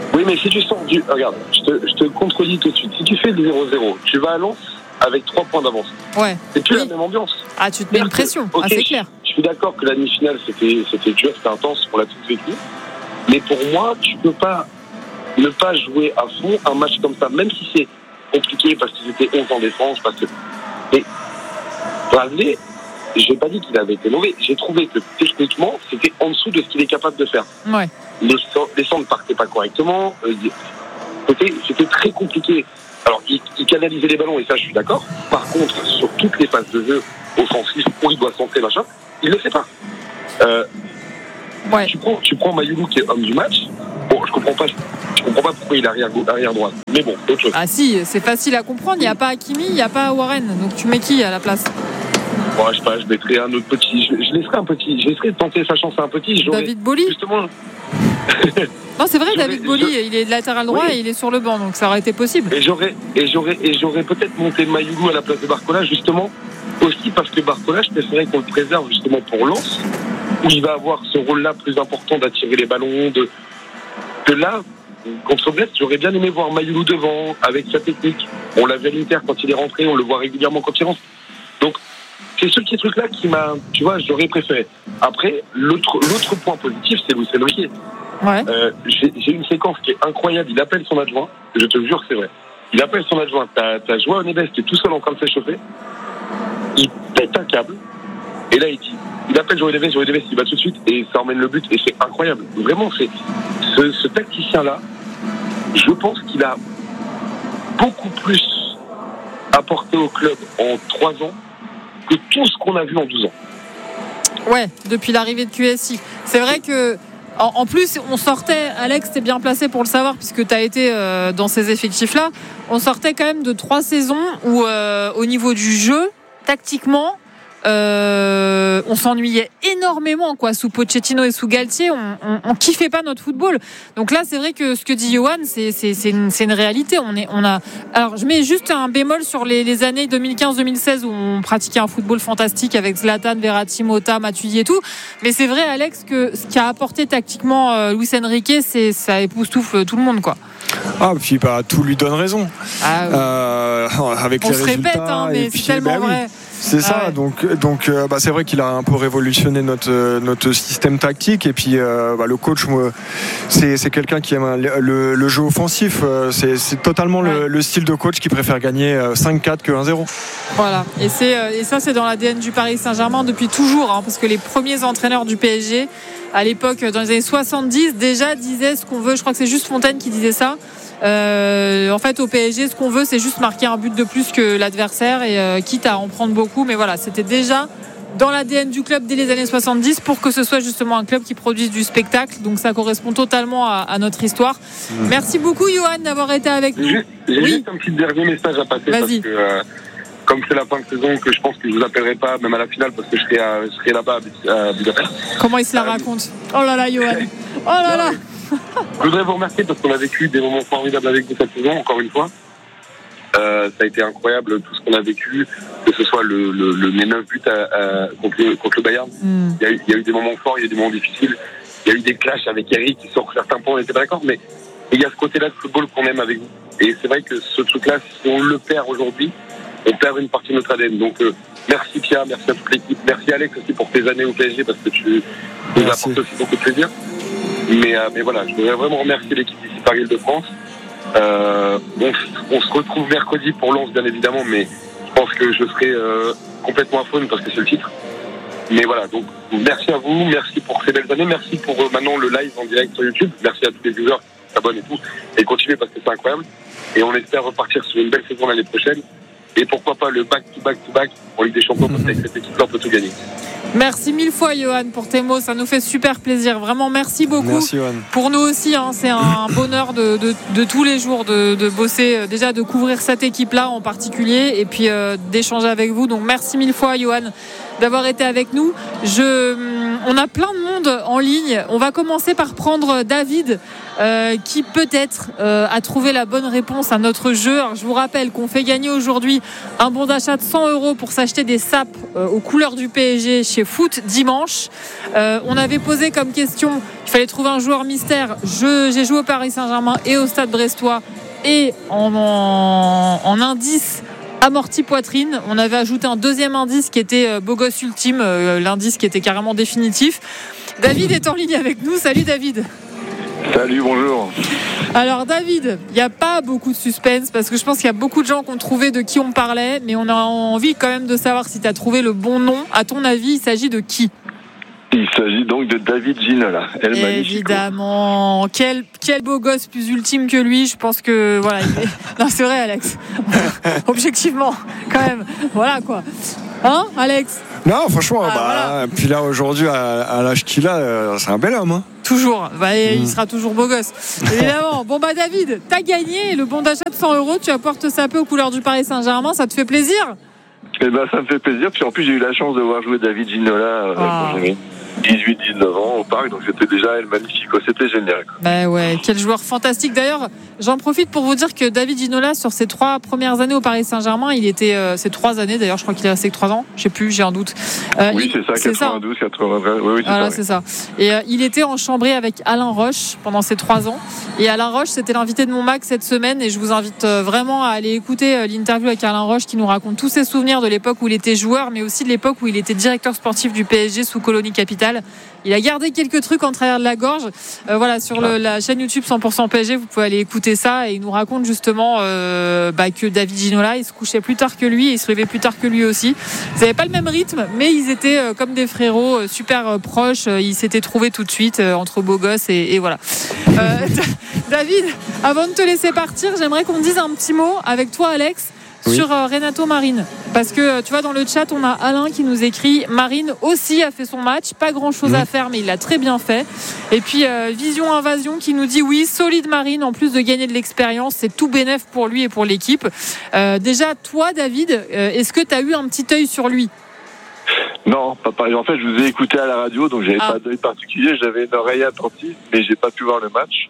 Oui, mais si tu sors du... Regarde, je te, je te contredis tout de suite. Si tu fais le zéro zéro, tu vas à Lens avec trois points d'avance. Ouais. C'est plus oui. la même ambiance. Ah, tu te mets une pression, que, okay, ah, c'est clair. Je, je suis d'accord que la demi-finale, c'était, c'était dur, c'était intense, on l'a tous vécu. Mais pour moi, tu peux pas ne pas jouer à fond un match comme ça, même si c'est compliqué parce qu'ils étaient onze en défense, parce que... Mais Bradley, j'ai pas dit qu'il avait été mauvais. J'ai trouvé que techniquement, c'était en dessous de ce qu'il est capable de faire. Ouais. Les, les centres ne partaient pas correctement. Euh, c'était, c'était très compliqué. Alors, il, il canalisait les ballons, et ça, je suis d'accord. Par contre, sur toutes les phases de jeu offensives où il doit centrer, machin, il ne le fait pas. Euh, ouais. tu, prends, tu prends Mayoulou, qui est homme du match. Bon, je comprends pas, je comprends pas pourquoi il est arrière, arrière droite. Mais bon, autre chose. Ah si, c'est facile à comprendre. Il n'y a pas Hakimi, il n'y a pas Warren. Donc, tu mets qui à la place? Bon, je sais pas, je mettrais un autre petit. Je, je laisserai un petit. Je laisserai tenter sa chance à un petit. J'aurais, David Boli. Justement. Non, c'est vrai, David Boli, je... il est de latéral droit oui. et il est sur le banc, donc ça aurait été possible. Et j'aurais, et j'aurais, et j'aurais peut-être monté Mayoulou à la place de Barcola, justement, aussi parce que Barcola, je préférais qu'on le préserve justement pour Lens, où il va avoir ce rôle-là plus important d'attirer les ballons, de, que là, contre Brest, j'aurais bien aimé voir Mayoulou devant, avec sa technique. On l'a vu à l'Inter quand il est rentré, on le voit régulièrement quand il rentre. Donc, c'est ce petit truc-là qui m'a, tu vois, j'aurais préféré. Après, l'autre, l'autre point positif, c'est Luis Enrique. Ouais. Euh, j'ai, j'ai une séquence qui est incroyable. Il appelle son adjoint. Je te jure que c'est vrai. Il appelle son adjoint. T'as, t'as Joao Neves qui est tout seul en train de s'échauffer. Il pète un câble. Et là, il dit, il appelle Joao Neves. Joao Neves, il va tout de suite et ça emmène le but. Et c'est incroyable. Vraiment, c'est ce, ce tacticien-là. Je pense qu'il a beaucoup plus apporté au club en trois ans que tout ce qu'on a vu en douze ans. Ouais, depuis l'arrivée de Q S I. C'est vrai que En, en plus, on sortait, Alex, t'es bien placé pour le savoir puisque t'as été euh, dans ces effectifs-là. On sortait quand même de trois saisons où, euh, au niveau du jeu, tactiquement, euh, on s'ennuyait énormément, quoi. Sous Pochettino et sous Galtier, on, on, on kiffait pas notre football. Donc là, c'est vrai que ce que dit Johan, c'est, c'est, c'est, une, c'est une réalité. On est, on a. Alors, je mets juste un bémol sur les, les années deux mille quinze deux mille seize où on pratiquait un football fantastique avec Zlatan, Verratti, Mota, Matuidi et tout. Mais c'est vrai, Alex, que ce qui a apporté tactiquement euh, Luis Enrique, c'est ça époustoufle tout le monde, quoi. Ah, puis bah, tout lui donne raison. Ah, oui. euh, avec on les se résultats, répète, hein, mais puis, c'est tellement bah, vrai. Oui. C'est ça, ah ouais. donc, donc euh, bah, c'est vrai qu'il a un peu révolutionné notre, notre système tactique. Et puis euh, bah, le coach, moi, c'est, c'est quelqu'un qui aime le, le, le jeu offensif. C'est, c'est totalement ouais. le, le style de coach qui préfère gagner cinq quatre que un zéro. Voilà, et, c'est, et ça c'est dans l'A D N du Paris Saint-Germain depuis toujours, hein, parce que les premiers entraîneurs du P S G, à l'époque, dans les années soixante-dix, déjà disaient ce qu'on veut. Je crois que c'est juste Fontaine qui disait ça. Euh, en fait, au P S G, ce qu'on veut, c'est juste marquer un but de plus que l'adversaire et euh, quitte à en prendre beaucoup. Mais voilà, c'était déjà dans l'A D N du club dès les années soixante-dix pour que ce soit justement un club qui produise du spectacle. Donc ça correspond totalement à, à notre histoire. Mmh. Merci beaucoup, Johan, d'avoir été avec nous. J'ai, j'ai oui. juste un petit dernier message à passer. Vas-y. Parce que, euh, comme c'est la fin de saison, que je pense que je vous appellerai pas, même à la finale, parce que je serai, à, je serai là-bas à Budapest. Comment il se la euh, raconte? Oh là là, Johan. Oh là là. Je voudrais vous remercier parce qu'on a vécu des moments formidables avec vous cette saison, encore une fois. Euh, ça a été incroyable tout ce qu'on a vécu, que ce soit le, le, le, les neuf buts à, à, contre, le, contre le Bayern. Mm. Il, y a eu, il y a eu des moments forts, il y a eu des moments difficiles. Il y a eu des clashs avec Eric qui sur certains points, on n'était pas d'accord, mais il y a ce côté-là de football qu'on aime avec vous. Et c'est vrai que ce truc-là, si on le perd aujourd'hui, on perd une partie de notre A D N. Donc euh, merci Pierre, merci à toute l'équipe, merci Alex aussi pour tes années au P S G parce que tu nous apportes aussi beaucoup de plaisir. Mais, euh, mais voilà, je voudrais vraiment remercier l'équipe d'ici Paris-Île-de-France. Euh, on, on se retrouve mercredi pour Lens, bien évidemment, mais je pense que je serai euh, complètement à faune parce que c'est le titre. Mais voilà, donc merci à vous, merci pour ces belles années, merci pour euh, maintenant le live en direct sur YouTube, merci à tous les viewers qui s'abonnent et tout, et continuez parce que c'est incroyable. Et on espère repartir sur une belle saison l'année prochaine. Et pourquoi pas le back-to-back-to-back en Ligue des Champions, parce qu'avec cette équipe-là, on peut tout gagner. Merci mille fois, Johan, pour tes mots. Ça nous fait super plaisir. Vraiment, merci beaucoup. Merci, Johan. Pour nous aussi, hein, c'est un bonheur de, de, de tous les jours de, de bosser, déjà de couvrir cette équipe-là en particulier, et puis euh, d'échanger avec vous. Donc, merci mille fois, Johan, d'avoir été avec nous. Je, on a plein de monde monde en ligne. On va commencer par prendre David euh, qui peut-être euh, a trouvé la bonne réponse à notre jeu. Alors, je vous rappelle qu'on fait gagner aujourd'hui un bon d'achat de cent euros pour s'acheter des sapes euh, aux couleurs du P S G chez Foot Dimanche. Euh, on avait posé comme question, il fallait trouver un joueur mystère. Je, j'ai joué au Paris Saint-Germain et au Stade Brestois, et en, en, en indice amorti poitrine, on avait ajouté un deuxième indice qui était euh, beau gosse ultime, euh, l'indice qui était carrément définitif. David est en ligne avec nous. Salut David. Salut, bonjour. Alors David, il n'y a pas beaucoup de suspense parce que je pense qu'il y a beaucoup de gens qui ont trouvé de qui on parlait, mais on a envie quand même de savoir si tu as trouvé le bon nom. À ton avis, il s'agit de qui ? Il s'agit donc de David Ginola. El Évidemment. Magnifico. Quel, quel beau gosse plus ultime que lui. Je pense que voilà. Il est... Non, c'est vrai, Alex. Objectivement, quand même. Voilà quoi. Hein, Alex ? Non, franchement, ah, bah, voilà. Puis là aujourd'hui, à, à l'âge qu'il a, c'est un bel homme. Hein. Toujours. Bah, mmh. Il sera toujours beau gosse. Évidemment. Bon, bah, David, t'as gagné le bon d'achat de cent euros. Tu apportes ça peu aux couleurs du Paris Saint-Germain. Ça te fait plaisir ? Eh ben, ça me fait plaisir. Puis en plus, j'ai eu la chance de voir jouer David Ginola euh, ah. quand j'avais dix-huit dix-neuf ans au parc. Donc c'était déjà El Magnifico. C'était génial. Bah ouais, quel joueur fantastique. D'ailleurs, j'en profite pour vous dire que David Ginola, sur ses trois premières années au Paris Saint-Germain, il était, euh, ces trois années d'ailleurs, je crois qu'il est resté que trois ans. Je sais plus, j'ai un doute. Euh, oui, il, c'est ça, quatre-vingt-douze, quatre-vingt-treize. Oui, oui, c'est voilà, ça. c'est ça. Et euh, il était en chambrée avec Alain Roche pendant ces trois ans. Et Alain Roche, c'était l'invité de mon Mac cette semaine. Et je vous invite euh, vraiment à aller écouter euh, l'interview avec Alain Roche qui nous raconte tous ses souvenirs de l'époque où il était joueur, mais aussi de l'époque où il était directeur sportif du P S G sous Colonie Capital. Il a gardé quelques trucs en travers de la gorge. Euh, voilà, sur le, la chaîne YouTube cent pour cent P S G, vous pouvez aller écouter ça. Et il nous raconte justement euh, bah, que David Ginola, il se couchait plus tard que lui et il se levait plus tard que lui aussi. Ils n'avaient pas le même rythme, mais ils étaient euh, comme des frérots, euh, super euh, proches. Euh, ils s'étaient trouvés tout de suite euh, entre beaux gosses et, et voilà. Euh, David, avant de te laisser partir, j'aimerais qu'on me dise un petit mot avec toi, Alex. Oui. Sur euh, Renato Marin, parce que tu vois dans le chat on a Alain qui nous écrit Marin aussi a fait son match, pas grand chose mmh. à faire mais il l'a très bien fait. Et puis euh, Vision Invasion qui nous dit oui, solide Marin, en plus de gagner de l'expérience, c'est tout bénef pour lui et pour l'équipe. Euh, déjà toi David, euh, est-ce que tu as eu un petit œil sur lui ? Non, pas pareil. En fait, je vous ai écouté à la radio, donc j'avais ah. pas d'œil particulier, j'avais une oreille attentive, mais j'ai pas pu voir le match.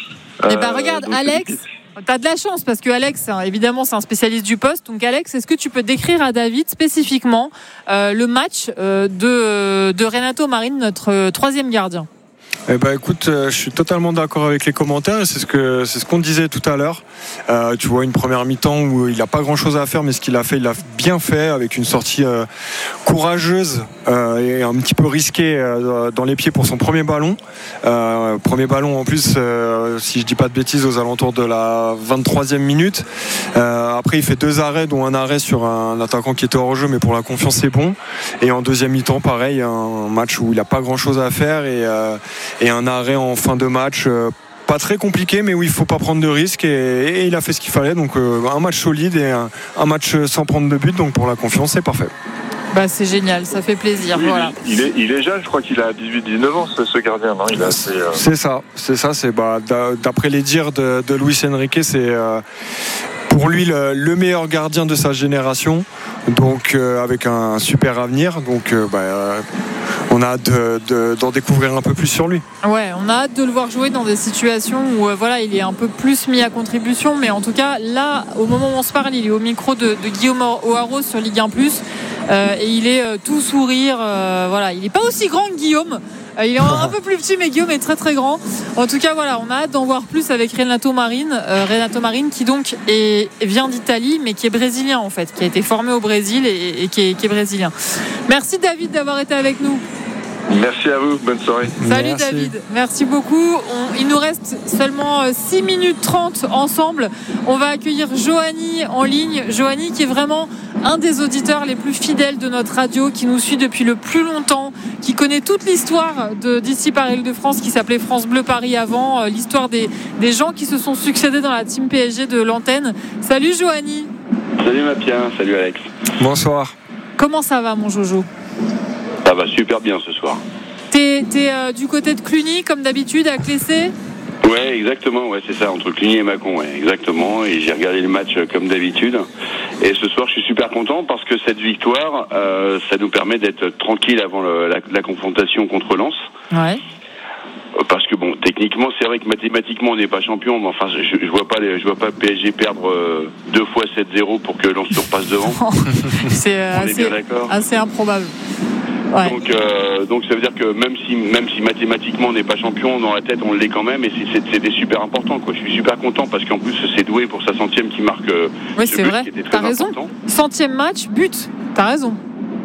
Eh ben euh, regarde Alex. T'as de la chance parce que Alex, évidemment, c'est un spécialiste du poste. Donc Alex, est-ce que tu peux décrire à David spécifiquement euh, le match euh, de, de Renato Marin, notre euh, troisième gardien ? Eh ben écoute, euh, je suis totalement d'accord avec les commentaires et c'est ce que c'est ce qu'on disait tout à l'heure. Euh, tu vois une première mi-temps où il n'a pas grand-chose à faire, mais ce qu'il a fait, il l'a bien fait avec une sortie euh, courageuse euh, et un petit peu risquée euh, dans les pieds pour son premier ballon. Euh, premier ballon en plus, euh, si je dis pas de bêtises, aux alentours de la vingt-troisième minute. Euh, après, il fait deux arrêts, dont un arrêt sur un attaquant qui était hors jeu, mais pour la confiance, c'est bon. Et en deuxième mi-temps, pareil, un match où il n'a pas grand-chose à faire et euh, et un arrêt en fin de match euh, pas très compliqué mais où il faut pas prendre de risques et, et il a fait ce qu'il fallait, donc euh, un match solide et un, un match sans prendre de but, donc pour la confiance c'est parfait. Bah c'est génial, ça fait plaisir. Oui, voilà. il, est, il est jeune, je crois qu'il a dix-huit dix-neuf ans ce, ce gardien, non il a assez, euh... C'est ça, c'est ça, c'est bah, d'après les dires de, de Luis Enrique, c'est euh, pour lui le, le meilleur gardien de sa génération, donc euh, avec un super avenir, donc euh, bah, euh, on a hâte de, de, d'en découvrir un peu plus sur lui. Ouais, on a hâte de le voir jouer dans des situations où euh, voilà, il est un peu plus mis à contribution, mais en tout cas là, au moment où on se parle, il est au micro de, de Guillaume O'Haraud sur Ligue un plus, euh, et il est euh, tout sourire. Euh, voilà, il n'est pas aussi grand que Guillaume. Il est un peu plus petit, mais Guillaume est très très grand. En tout cas, voilà, on a hâte d'en voir plus avec Renato Marin. Euh, Renato Marin qui donc est, vient d'Italie, mais qui est brésilien en fait, qui a été formé au Brésil et, et qui, est, qui est brésilien. Merci David d'avoir été avec nous. Merci à vous, bonne soirée. Salut Merci. David, merci beaucoup. On, il nous reste seulement six minutes trente ensemble. On va accueillir Johanny en ligne. Johanny qui est vraiment un des auditeurs les plus fidèles de notre radio, qui nous suit depuis le plus longtemps, qui connaît toute l'histoire de, d'ici par Île-de-France, qui s'appelait France Bleu Paris avant, euh, l'histoire des, des gens qui se sont succédés dans la team P S G de l'antenne. Salut Johanny. Salut Mapien, salut Alex. Bonsoir. Comment ça va mon Jojo ? Ça va super bien ce soir. T'es, t'es euh, du côté de Cluny comme d'habitude à Clessé ? Ouais, exactement, ouais, c'est ça, entre Cluny et Mâcon, ouais, exactement. Et j'ai regardé le match comme d'habitude. Et ce soir, je suis super content parce que cette victoire, euh, ça nous permet d'être tranquille avant le, la, la confrontation contre Lens. Ouais. Parce que bon, techniquement, c'est vrai que mathématiquement, on n'est pas champion, mais enfin, je, je vois pas, les, je vois pas P S G perdre euh, deux fois sept zéro pour que Lens se repasse devant. c'est euh, on est assez, bien d'accord. assez improbable. Ouais. Donc, euh, donc ça veut dire que même si, même si mathématiquement on n'est pas champion, dans la tête on l'est quand même, et c'est, c'est, c'était super important, quoi. Je suis super content parce qu'en plus c'est Doué pour sa centième qui marque. Euh, oui, c'est but, vrai. Qui était très T'as raison. important. Centième match, but. T'as raison.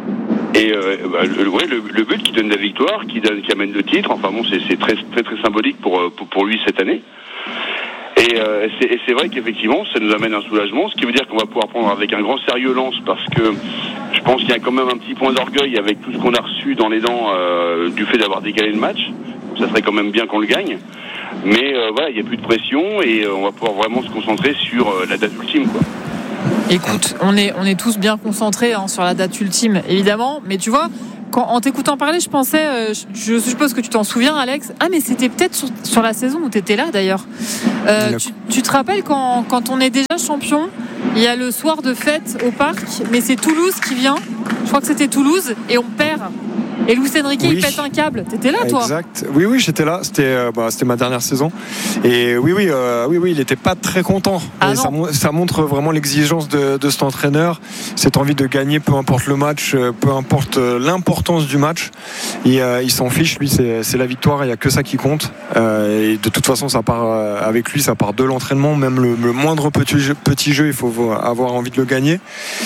Et euh, bah, le, ouais, le, le but qui donne la victoire, qui donne, qui amène le titre. Enfin bon, c'est, c'est très, très, très symbolique pour, pour, pour lui cette année. Et, euh, c'est, et c'est vrai qu'effectivement, ça nous amène un soulagement, ce qui veut dire qu'on va pouvoir prendre avec un grand sérieux Lens, parce que je pense qu'il y a quand même un petit point d'orgueil avec tout ce qu'on a reçu dans les dents euh, du fait d'avoir décalé le match. Ça serait quand même bien qu'on le gagne. Mais euh, voilà, il n'y a plus de pression et euh, on va pouvoir vraiment se concentrer sur euh, la date ultime, quoi. Écoute, on est, on est tous bien concentrés hein, sur la date ultime, évidemment. Mais tu vois, quand, en t'écoutant parler, je pensais, euh, je, je suppose que tu t'en souviens, Alex. Ah, mais c'était peut-être sur, sur la saison où tu étais là, d'ailleurs. Euh, tu, tu te rappelles quand, quand on est déjà champion, il y a le soir de fête au parc, mais c'est Toulouse qui vient. Je crois que c'était Toulouse et on perd. Et Luis Enrique, oui. Il pète un câble. T'étais là, toi ? Exact. Oui, oui, j'étais là. C'était, euh, bah, c'était ma dernière saison. Et oui, oui, euh, oui, oui, il n'était pas très content. Ah et ça, ça montre vraiment l'exigence de, de cet entraîneur, cette envie de gagner, peu importe le match, peu importe l'importance du match. Et, euh, il s'en fiche. Lui, c'est, c'est la victoire. Il n'y a que ça qui compte. Euh, et de toute façon, ça part euh, avec lui, ça part de l'entraînement. Même le, le moindre petit jeu, petit jeu, il faut avoir envie de le gagner.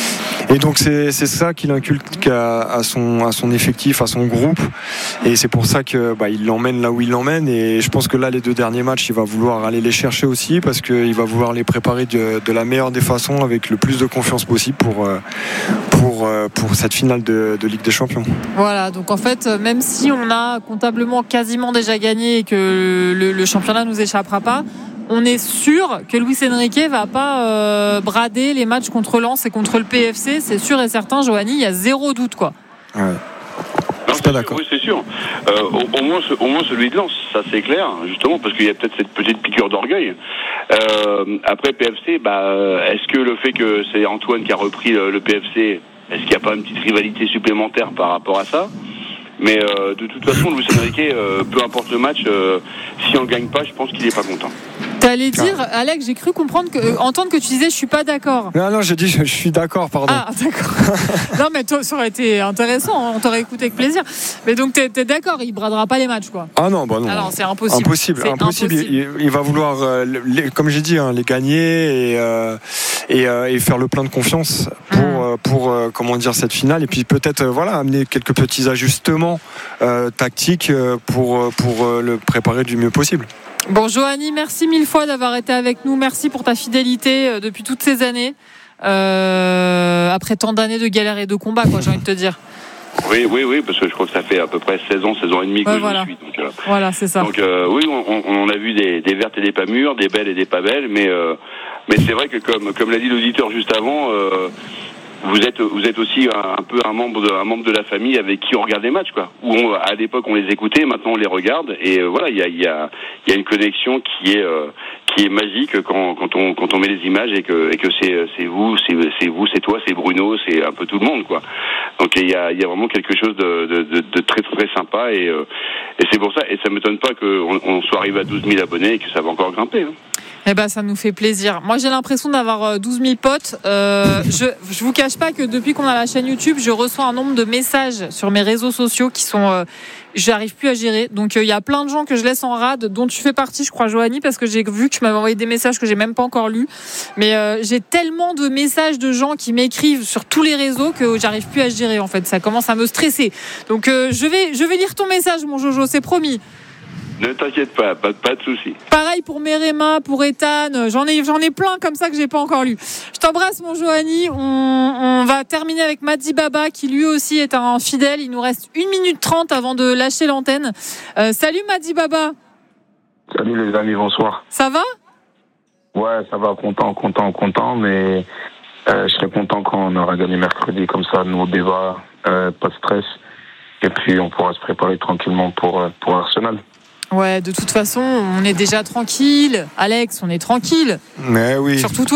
Et donc c'est, c'est ça qu'il inculque à, à, son, à son effectif, à son groupe, et c'est pour ça que bah, il l'emmène là où il l'emmène. Et je pense que là, les deux derniers matchs, il va vouloir aller les chercher aussi, parce qu'il va vouloir les préparer de, de la meilleure des façons, avec le plus de confiance possible pour, pour, pour cette finale de, de Ligue des Champions. Voilà, donc en fait, même si on a comptablement quasiment déjà gagné et que le, le championnat nous échappera pas, on est sûr que Luis Enrique va pas euh, brader les matchs contre Lens et contre le P F C, c'est sûr et certain, Johanny, il y a zéro doute, quoi. Ouais. Non, je suis pas d'accord. Oui, c'est sûr. Euh, au, au, moins, au moins celui de Lens, ça c'est clair, justement, parce qu'il y a peut-être cette petite piqûre d'orgueil. Euh, après P F C, bah, est-ce que le fait que c'est Antoine qui a repris le, le P F C, est-ce qu'il n'y a pas une petite rivalité supplémentaire par rapport à ça ? Mais euh, de toute façon, Luis Enrique, euh, peu importe le match, euh, si on ne gagne pas, je pense qu'il n'est pas content. T'allais dire, Alex, j'ai cru comprendre que, euh, entendre que tu disais je suis pas d'accord. Non, non, j'ai dit je, je suis d'accord, pardon. Ah, d'accord. Non, mais toi, ça aurait été intéressant, on t'aurait écouté avec plaisir. Mais donc, t'es, t'es d'accord, il bradera pas les matchs, quoi. Ah non, bah non. Alors, c'est impossible. Impossible, c'est impossible. impossible. Il, il va vouloir, euh, les, comme j'ai dit, hein, les gagner et, euh, et, euh, et faire le plein de confiance pour, mmh. euh, pour euh, comment dire, cette finale. Et puis peut-être, euh, voilà, amener quelques petits ajustements euh, tactiques euh, pour, pour euh, le préparer du mieux possible. Bon, Johanny, merci mille fois d'avoir été avec nous. Merci pour ta fidélité euh, depuis toutes ces années. Euh, après tant d'années de galères et de combats, quoi, j'ai envie de te dire. Oui, oui, oui, parce que je crois que ça fait à peu près seize ans, seize ans et demi que ouais, je voilà. suis. Donc, euh, voilà, c'est ça. Donc, euh, oui, on, on a vu des, des vertes et des pas mûres, des belles et des pas belles, mais, euh, mais c'est vrai que, comme, comme l'a dit l'auditeur juste avant, euh, vous êtes, vous êtes aussi un, un peu un membre, de, un membre de la famille avec qui on regarde les matchs, quoi. Où on, à l'époque on les écoutait, maintenant on les regarde, et euh, voilà, il y a, y a, y a une connexion qui est, euh, qui est magique quand, quand on, quand on met les images et que, et que c'est, c'est vous, c'est, c'est vous, c'est toi, c'est Bruno, c'est un peu tout le monde, quoi. Donc il y a, y a vraiment quelque chose de, de, de, de très très sympa, et, euh, et c'est pour ça, et ça m'étonne pas qu'on on soit arrivé à douze mille abonnés et que ça va encore grimper, hein. Eh ben, ça nous fait plaisir. Moi, j'ai l'impression d'avoir douze mille potes. Euh, je, je vous cache pas que depuis qu'on a la chaîne YouTube, je reçois un nombre de messages sur mes réseaux sociaux qui sont, euh, j'arrive plus à gérer. Donc, il euh, y a plein de gens que je laisse en rade, dont tu fais partie, je crois, Johanny, parce que j'ai vu que tu m'avais envoyé des messages que j'ai même pas encore lus. Mais euh, j'ai tellement de messages de gens qui m'écrivent sur tous les réseaux que j'arrive plus à gérer. En fait, ça commence à me stresser. Donc, euh, je vais, je vais lire ton message, mon Jojo, c'est promis. Ne t'inquiète pas, pas, pas de soucis. Pareil pour Merema, pour Ethan, j'en ai, j'en ai plein comme ça que j'ai pas encore lu. Je t'embrasse, mon Johanny. On, on va terminer avec Madi Baba, qui lui aussi est un fidèle. Il nous reste une minute trente avant de lâcher l'antenne. Euh, salut Madi Baba. Salut les amis, bonsoir. Ça va ? Ouais, ça va, content, content, content, mais euh, je serais content quand on aura gagné mercredi, comme ça, nous au débat, euh, pas de stress, et puis on pourra se préparer tranquillement pour, pour Arsenal. Ouais, de toute façon, on est déjà tranquille. Alex, on est tranquille. Mais oui. Surtout toi.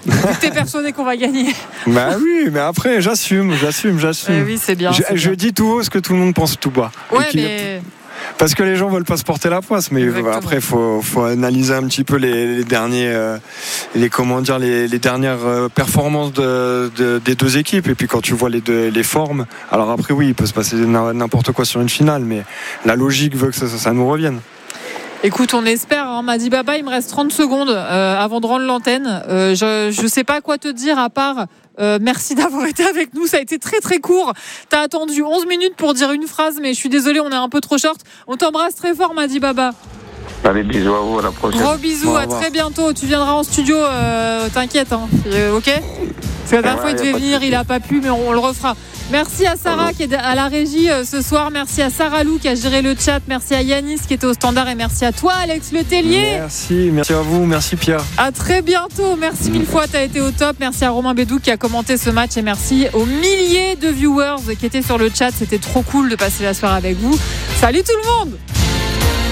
T'es persuadé qu'on va gagner. Bah oui, mais après, j'assume, j'assume, j'assume. Euh, oui, c'est bien. Je, c'est je bien. dis tout haut ce que tout le monde pense tout bas. Ouais, qui, mais. Parce que les gens veulent pas se porter la poisse, mais Exactement. après, il faut, faut analyser un petit peu les, les derniers, euh, les comment dire, les, les dernières euh, performances de, de, des deux équipes. Et puis quand tu vois les deux, les formes, alors après oui, il peut se passer n'importe quoi sur une finale, mais la logique veut que ça, ça, ça nous revienne. Écoute, on espère, hein, Madi Baba, il me reste trente secondes euh, avant de rendre l'antenne. Euh, je ne sais pas quoi te dire à part euh, merci d'avoir été avec nous. Ça a été très très court. Tu as attendu onze minutes pour dire une phrase, mais je suis désolée, on est un peu trop short. On t'embrasse très fort, Madi Baba. Allez, bisous à vous, à la prochaine. Gros bisous, Bon, à très bientôt. Tu viendras en studio, euh, t'inquiète, hein. euh, ok. Parce que la dernière Ouais, fois il y a devait pas de venir, souci. il a pas pu, mais on, on le refera. Merci à Sarah qui est à la régie euh, ce soir. Merci à Sarah Lou qui a géré le chat. Merci à Yanis qui était au standard et merci à toi Alex Letellier. Merci, merci à vous, merci Pierre. À très bientôt. Merci mille fois, tu as été au top. Merci à Romain Bédou qui a commenté ce match et merci aux milliers de viewers qui étaient sur le chat. C'était trop cool de passer la soirée avec vous. Salut tout le monde.